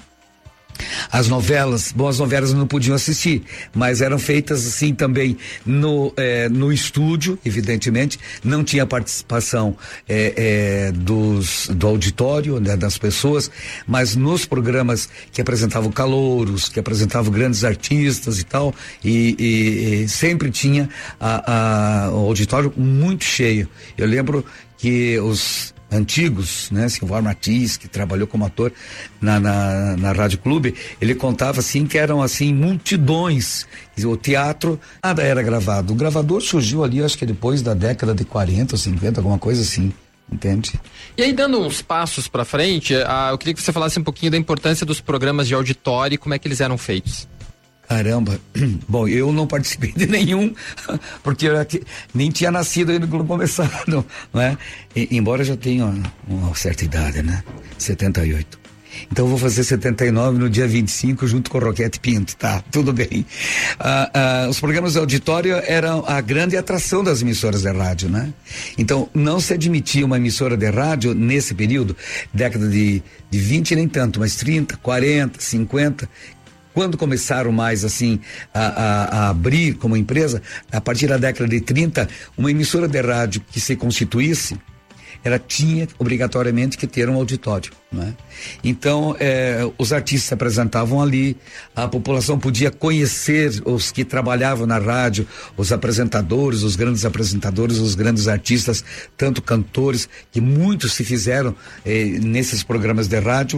As novelas, bom, as novelas não podiam assistir, mas eram feitas assim também no, eh, no estúdio, evidentemente, não tinha participação eh, eh, dos, do auditório, né, das pessoas, mas nos programas que apresentavam calouros, que apresentavam grandes artistas e tal, e, e, e sempre tinha a, a, o auditório muito cheio. Eu lembro que os antigos, né, Silvar Martins, que trabalhou como ator na, na, na Rádio Clube, ele contava assim que eram assim multidões. O teatro, nada era gravado. O gravador surgiu ali, acho que depois da década de quarenta ou cinquenta, alguma coisa assim. Entende? E aí, dando uns passos para frente, ah, eu queria que você falasse um pouquinho da importância dos programas de auditório e como é que eles eram feitos. Caramba, bom, eu não participei de nenhum, porque eu nem tinha nascido ainda quando começaram, né? E, embora eu já tenha uma, uma certa idade, né? setenta e oito. Então eu vou fazer setenta e nove no dia vinte e cinco junto com o Roquete Pinto, tá? Tudo bem. Ah, ah, os programas de auditório eram a grande atração das emissoras de rádio, né? Então não se admitia uma emissora de rádio nesse período, década de, de vinte nem tanto, mas trinta, quarenta, cinquenta. Quando começaram mais assim a, a, a abrir como empresa, a partir da década de trinta, uma emissora de rádio que se constituísse, ela tinha obrigatoriamente que ter um auditório, né? Então, eh, os artistas se apresentavam ali, a população podia conhecer os que trabalhavam na rádio, os apresentadores, os grandes apresentadores, os grandes artistas, tanto cantores, que muitos se fizeram eh, nesses programas de rádio.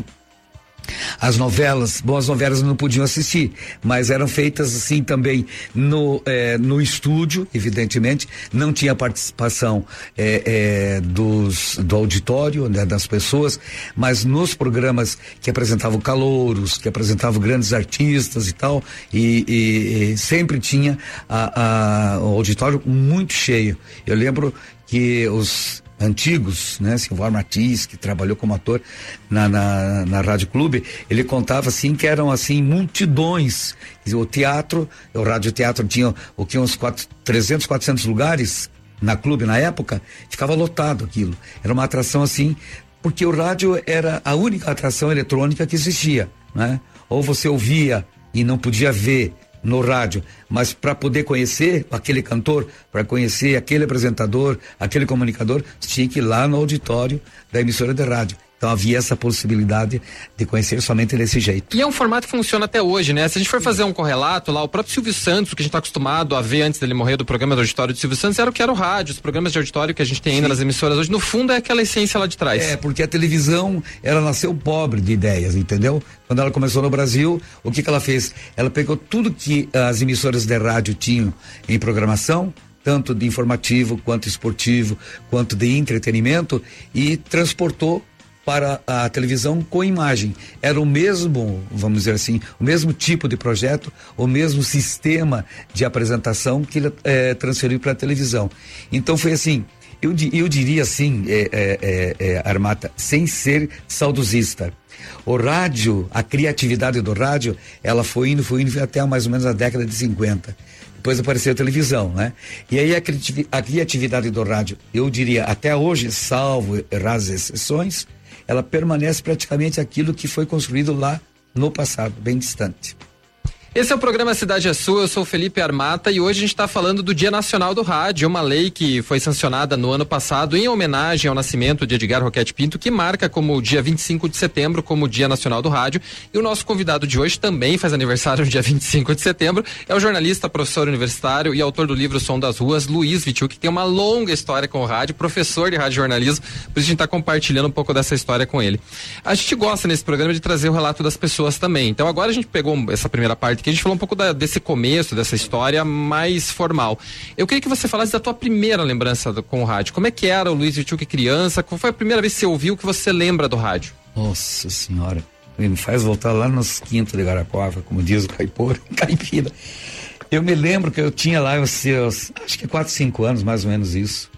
As novelas, bom, as novelas não podiam assistir, mas eram feitas assim também no, eh, no estúdio, evidentemente, não tinha participação eh, eh, dos, do auditório, né, das pessoas, mas nos programas que apresentavam calouros, que apresentavam grandes artistas e tal, e, e, e sempre tinha a, a, o auditório muito cheio. Eu lembro que os antigos, né, Silvar Martins, que trabalhou como ator na, na, na Rádio Clube, ele contava assim que eram assim multidões. O teatro, o radioteatro tinha o que uns quatro, trezentos, quatrocentos lugares na Clube na época, ficava lotado aquilo. Era uma atração assim, porque o rádio era a única atração eletrônica que existia, né? Ou você ouvia e não podia ver no rádio, mas para poder conhecer aquele cantor, para conhecer aquele apresentador, aquele comunicador, você tinha que ir lá no auditório da emissora de rádio. Então havia essa possibilidade de conhecer somente desse jeito. E é um formato que funciona até hoje, né? Se a gente for fazer um correlato lá, o próprio Silvio Santos, que a gente está acostumado a ver antes dele morrer do programa do auditório do Silvio Santos, era o que era o rádio, os programas de auditório que a gente tem ainda Sim. nas emissoras hoje, no fundo é aquela essência lá de trás. É, porque a televisão, ela nasceu pobre de ideias, entendeu? Quando ela começou no Brasil, o que que ela fez? Ela pegou tudo que as emissoras de rádio tinham em programação, tanto de informativo, quanto esportivo, quanto de entretenimento, e transportou para a televisão com imagem. Era o mesmo, vamos dizer assim, o mesmo tipo de projeto, o mesmo sistema de apresentação que ele é, transferiu para a televisão. Então foi assim, eu, eu diria assim, é, é, é, Armata, sem ser saudosista, o rádio, a criatividade do rádio, ela foi indo, foi indo até mais ou menos a década de cinquenta. Depois apareceu a televisão, né? E aí a, a criatividade do rádio, eu diria, até hoje, salvo raras exceções, ela permanece praticamente aquilo que foi construído lá no passado, bem distante. Esse é o programa Cidade é Sua, eu sou o Felipe Armata e hoje a gente está falando do Dia Nacional do Rádio, uma lei que foi sancionada no ano passado em homenagem ao nascimento de Edgar Roquete Pinto, que marca como o dia vinte e cinco de setembro como o Dia Nacional do Rádio. E o nosso convidado de hoje também faz aniversário no dia vinte e cinco de setembro, é o jornalista, professor universitário e autor do livro Som das Ruas, Luiz Vitiu, que tem uma longa história com o rádio, professor de rádio jornalismo, por isso a gente está compartilhando um pouco dessa história com ele. A gente gosta nesse programa de trazer o relato das pessoas também, então agora a gente pegou essa primeira parte que a gente falou um pouco da, desse começo, dessa história mais formal. Eu queria que você falasse da tua primeira lembrança do, com o rádio. Como é que era o Luiz Vitiu que criança? Qual foi a primeira vez que você ouviu que você lembra do rádio? Nossa senhora. me faz voltar lá nos quintos de Garacoava, como diz o caipora, caipira. Eu me lembro que eu tinha lá os seus, acho que quatro, cinco anos, mais ou menos isso.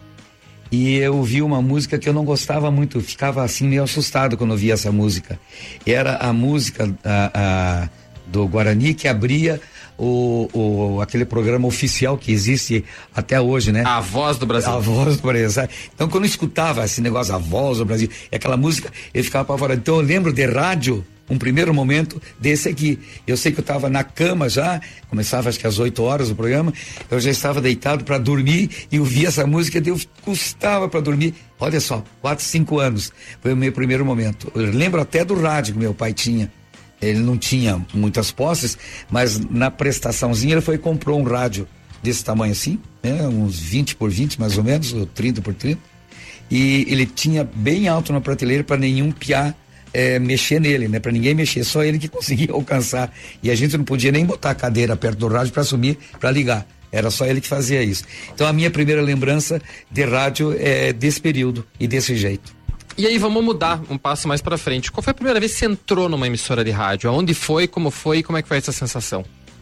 E eu ouvi uma música que eu não gostava muito, eu ficava assim meio assustado quando eu ouvia essa música. Era a música a, a, do Guarani que abria o, o, aquele programa oficial que existe até hoje, né? A Voz do Brasil. A Voz do Brasil, sabe? Então quando eu escutava esse negócio, a Voz do Brasil, aquela música, eu ficava apavorado. Então eu lembro de rádio, um primeiro momento desse aqui. Eu sei que eu estava na cama já, começava acho que às oito horas o programa, eu já estava deitado para dormir e ouvia essa música, eu custava para dormir. Olha só, quatro, cinco anos foi o meu primeiro momento. Eu lembro até do rádio que meu pai tinha. Ele não tinha muitas posses, mas na prestaçãozinha ele foi e comprou um rádio desse tamanho assim, né, uns vinte por vinte mais ou menos, ou trinta por trinta. E ele tinha bem alto na prateleira para nenhum piá É, mexer nele, né? Para ninguém mexer, só ele que conseguia alcançar. E a gente não podia nem botar a cadeira perto do rádio para assumir, para ligar. Era só ele que fazia isso. Então a minha primeira lembrança de rádio é desse período e desse jeito. E aí vamos mudar um passo mais para frente. Qual foi a primeira vez que você entrou numa emissora de rádio? Aonde foi, como foi e como é que foi essa sensação?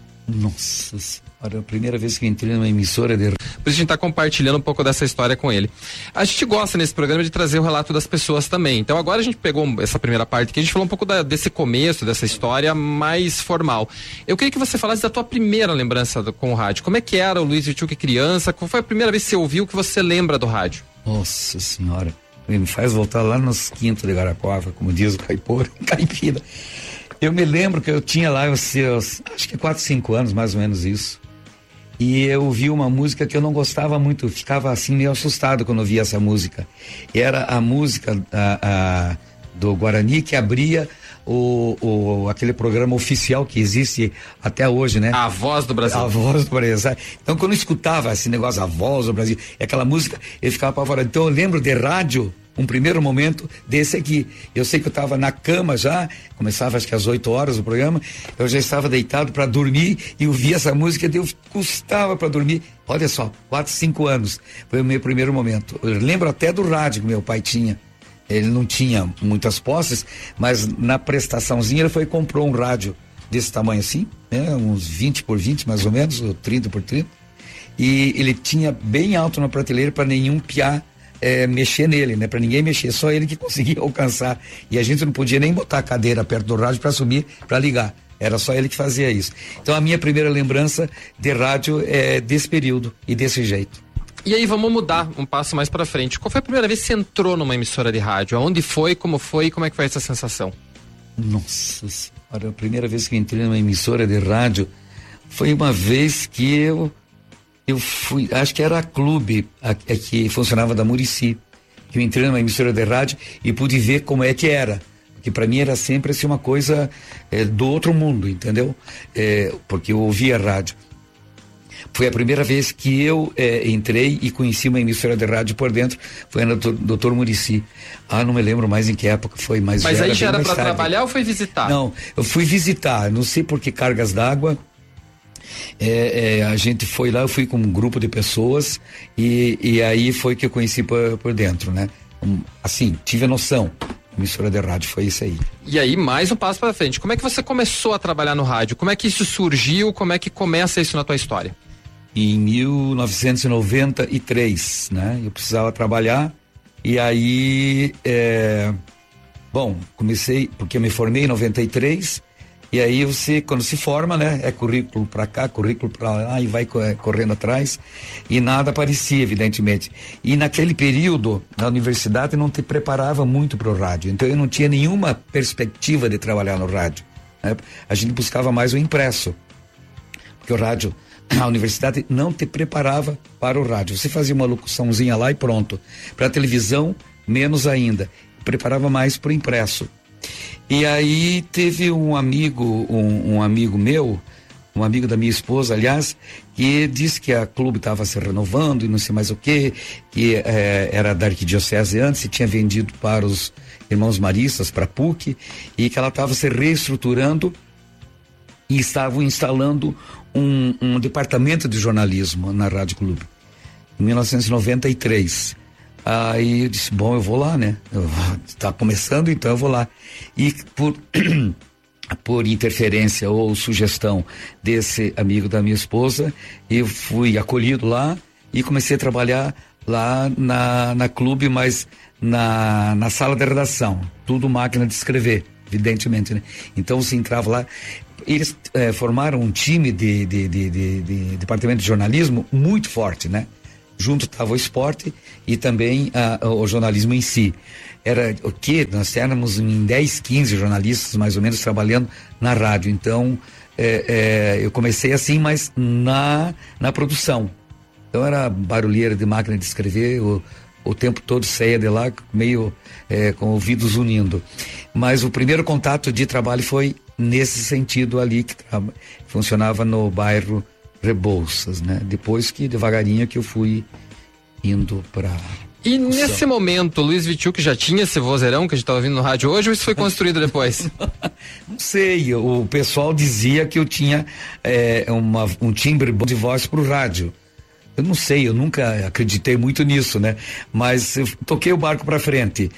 Nossa senhora, a primeira vez que eu entrei numa emissora de... Por isso a gente está compartilhando um pouco dessa história com ele. A gente gosta nesse programa de trazer o relato das pessoas também. Então agora a gente pegou essa primeira parte aqui, a gente falou um pouco da, desse começo, dessa história mais formal. Eu queria que você falasse da tua primeira lembrança do, com o rádio. Como é que era o Luiz Witchuk criança? Qual foi a primeira vez que você ouviu que você lembra do rádio? Nossa senhora, me faz voltar lá nos quintos de Garacoava, como diz o caipora, caipira. Eu me lembro que eu tinha lá os seus, acho que quatro, cinco anos, mais ou menos isso. E eu ouvi uma música que eu não gostava muito, eu ficava assim meio assustado quando eu ouvia essa música. Era a música a, a, do Guarani que abria o, o, aquele programa oficial que existe até hoje, né? A Voz do Brasil. A Voz do Brasil, sabe? Então quando eu escutava esse negócio, a Voz do Brasil, aquela música, eu ficava apavorado. Então eu lembro de rádio, um primeiro momento desse aqui. Eu sei que eu estava na cama já, começava acho que às oito horas o programa, eu já estava deitado para dormir e ouvia essa música, eu custava para dormir. Olha só, quatro, cinco anos foi o meu primeiro momento. Eu lembro até do rádio que meu pai tinha. Ele não tinha muitas posses, mas na prestaçãozinha ele foi e comprou um rádio desse tamanho assim, né, uns vinte por vinte mais ou menos, ou trinta por trinta. E ele tinha bem alto na prateleira para nenhum piá É, mexer nele, né? Para ninguém mexer, só ele que conseguia alcançar. E a gente não podia nem botar a cadeira perto do rádio para assumir, para ligar. Era só ele que fazia isso. Então a minha primeira lembrança de rádio é desse período e desse jeito. E aí vamos mudar um passo mais para frente. Qual foi a primeira vez que você entrou numa emissora de rádio? Aonde foi, como foi e como é que foi essa sensação? Nossa senhora, a primeira vez que eu entrei numa emissora de rádio foi uma vez que eu Eu fui, acho que era a Clube, a, a que funcionava da Muricy, que eu entrei numa emissora de rádio e pude ver como é que era, porque para mim era sempre assim, uma coisa é, do outro mundo, entendeu? É, porque eu ouvia rádio. Foi a primeira vez que eu é, entrei e conheci uma emissora de rádio por dentro, foi a doutor Muricy. Ah, não me lembro mais em que época foi, mas, mas já aí era já era para trabalhar ou foi visitar? Não, eu fui visitar, não sei por que cargas d'água. É, é, a gente foi lá, eu fui com um grupo de pessoas e, e aí foi que eu conheci por, por dentro, né? Um, assim, tive a noção. Emissora de rádio foi isso aí. E aí, mais um passo para frente. Como é que você começou a trabalhar no rádio? Como é que isso surgiu? Como é que começa isso na tua história? Em mil novecentos e noventa e três, né? Eu precisava trabalhar e aí, é, bom, comecei, porque eu me formei em noventa e três. E aí você, quando se forma, né, é currículo para cá, currículo para lá e vai correndo atrás e nada aparecia, evidentemente. E naquele período, na universidade, não te preparava muito para o rádio, então eu não tinha nenhuma perspectiva de trabalhar no rádio, né? A gente buscava mais o impresso, porque o rádio, a universidade não te preparava para o rádio. Você fazia uma locuçãozinha lá e pronto. Para a televisão, menos ainda. Preparava mais para o impresso. E aí teve um amigo, um, um amigo meu, um amigo da minha esposa, aliás, que disse que a clube estava se renovando e não sei mais o quê, que eh, era da arquidiocese antes e tinha vendido para os irmãos maristas, para a P U C, e que ela estava se reestruturando e estavam instalando um, um departamento de jornalismo na Rádio Clube, em mil novecentos e noventa e três. Aí eu disse, bom, eu vou lá, né? Está começando, então eu vou lá. E por, por interferência ou sugestão desse amigo da minha esposa, eu fui acolhido lá e comecei a trabalhar lá na, na clube, mas na, na sala de redação. Tudo máquina de escrever, evidentemente, né? Então você entrava lá. Eles eh, formaram um time de, de, de, de, de departamento de jornalismo muito forte, né? Junto estava o esporte e também ah, o jornalismo em si. Era o que? Nós éramos em dez, quinze jornalistas, mais ou menos, trabalhando na rádio. Então, é, é, eu comecei assim, mas na, na produção. Então, era barulheira de máquina de escrever, o, o tempo todo saía de lá, meio é, com ouvidos unindo. Mas o primeiro contato de trabalho foi nesse sentido ali, que funcionava no bairro Rebouças, né? Depois que devagarinho que eu fui indo para. E nesse momento, Luiz Witczuk já tinha esse vozeirão que a gente tá ouvindo no rádio hoje, ou isso foi construído depois? Não sei, o pessoal dizia que eu tinha é, uma, um timbre bom de voz pro rádio. Eu não sei, eu nunca acreditei muito nisso, né? Mas eu toquei o barco para frente.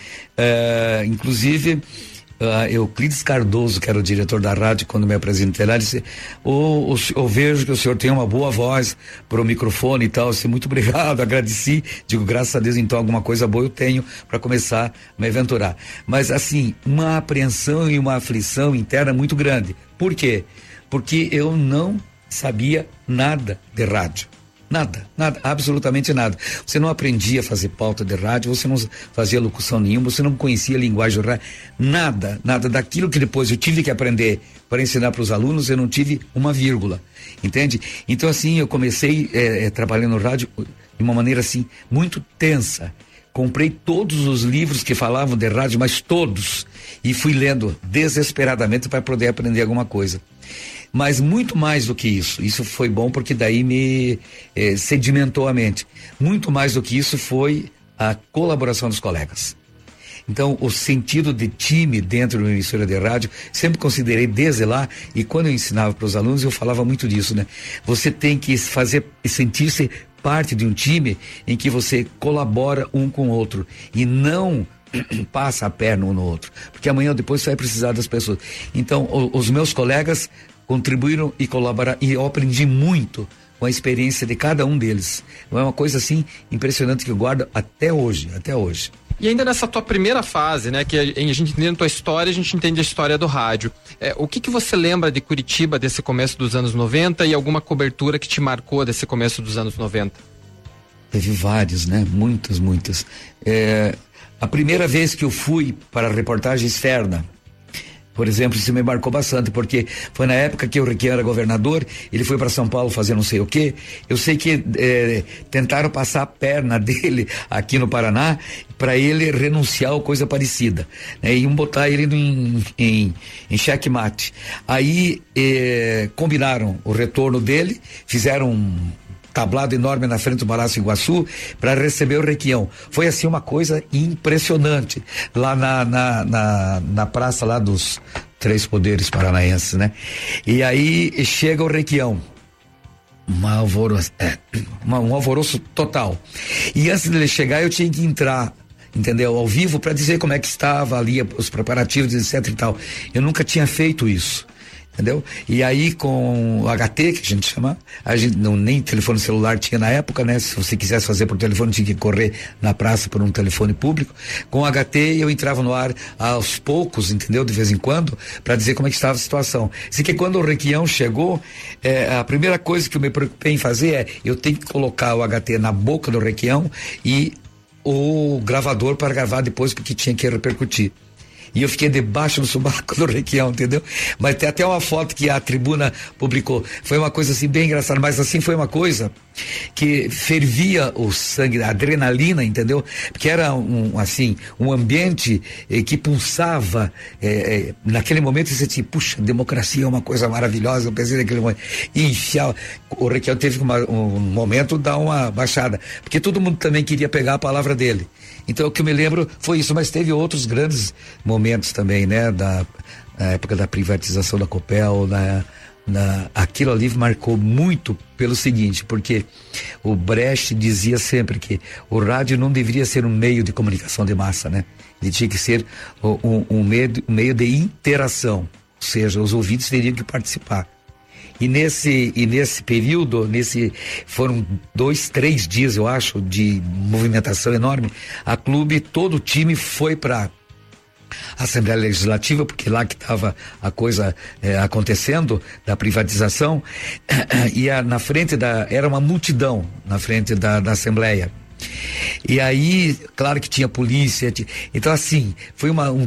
É, inclusive, Uh, Euclides Cardoso, que era o diretor da rádio, quando me apresentei lá, disse, oh, eu vejo que o senhor tem uma boa voz para o microfone e tal. Eu disse, muito obrigado, agradeci. Digo, graças a Deus, então alguma coisa boa eu tenho para começar a me aventurar. Mas assim, uma apreensão e uma aflição interna muito grande. Por quê? Porque eu não sabia nada de rádio. Nada, nada, absolutamente nada. Você não aprendia a fazer pauta de rádio, você não fazia locução nenhuma, você não conhecia a linguagem do rádio, nada, nada daquilo que depois eu tive que aprender para ensinar para os alunos, eu não tive uma vírgula, entende? Então assim, eu comecei é, é, trabalhando no rádio de uma maneira assim, muito tensa. Comprei todos os livros que falavam de rádio, mas todos, e fui lendo desesperadamente para poder aprender alguma coisa. Mas muito mais do que isso, isso foi bom porque daí me eh, sedimentou a mente. Muito mais do que isso foi a colaboração dos colegas. Então, o sentido de time dentro de uma emissora de rádio, sempre considerei desde lá, e quando eu ensinava para os alunos, eu falava muito disso, né? Você tem que fazer, sentir-se parte de um time em que você colabora um com o outro e não passa a perna um no outro, porque amanhã ou depois você vai precisar das pessoas. Então, o, os meus colegas contribuíram e colaboraram, e eu aprendi muito com a experiência de cada um deles. É uma coisa assim impressionante que eu guardo até hoje, até hoje. E ainda nessa tua primeira fase, né, que a, a gente entende a tua história, a gente entende a história do rádio. É, o que que você lembra de Curitiba desse começo dos anos noventa e alguma cobertura que te marcou desse começo dos anos noventa? Teve vários, né? Muitas, muitas. É, a primeira vez que eu fui para a reportagem externa, por exemplo, isso me marcou bastante, porque foi na época que o Requião era governador, ele foi para São Paulo fazer não sei o quê. Eu sei que é, tentaram passar a perna dele aqui no Paraná para ele renunciar ou coisa parecida, né? Iam botar ele em, em, em xeque-mate. Aí é, combinaram o retorno dele, fizeram um tablado enorme na frente do Palácio Iguaçu para receber o Requião. Foi assim uma coisa impressionante lá na, na, na, na praça lá dos Três Poderes Paranaenses, né? E aí chega o Requião, uma alvoroço, é, uma, um alvoroço total. E antes dele chegar eu tinha que entrar, entendeu? Ao vivo para dizer como é que estava ali os preparativos, etc e tal. Eu nunca tinha feito isso. Entendeu? E aí com o H T, que a gente chama, a gente não, nem telefone celular tinha na época, né? Se você quisesse fazer por telefone, tinha que correr na praça por um telefone público. Com o H T eu entrava no ar aos poucos, entendeu? De vez em quando, para dizer como é que estava a situação. Assim que quando o Requião chegou, é, a primeira coisa que eu me preocupei em fazer é, eu tenho que colocar o H T na boca do Requião e o gravador para gravar depois, porque tinha que repercutir. E eu fiquei debaixo do subaco do Requião, entendeu? Mas tem até uma foto que a tribuna publicou. Foi uma coisa assim bem engraçada, mas assim foi uma coisa que fervia o sangue, a adrenalina, entendeu? Porque era um, assim, um ambiente eh, que pulsava, eh, eh, naquele momento você disse, puxa, democracia é uma coisa maravilhosa, eu pensei naquele momento, e enfiar, o Requião teve uma, um momento dar uma baixada, porque todo mundo também queria pegar a palavra dele. Então o que eu me lembro foi isso, mas teve outros grandes momentos também, né? Da, na época da privatização da Copel, na, Na, aquilo ali marcou muito pelo seguinte, porque o Brecht dizia sempre que o rádio não deveria ser um meio de comunicação de massa, né? Ele tinha que ser um, um, meio, um meio de interação, ou seja, os ouvintes teriam que participar. E nesse, e nesse período, nesse, foram dois, três dias, eu acho, de movimentação enorme, a clube, todo o time foi para Assembleia Legislativa, porque lá que estava a coisa é, acontecendo, da privatização, e a, na frente da, era uma multidão na frente da, da Assembleia. E aí, claro que tinha polícia, tinha, então assim, foi uma, um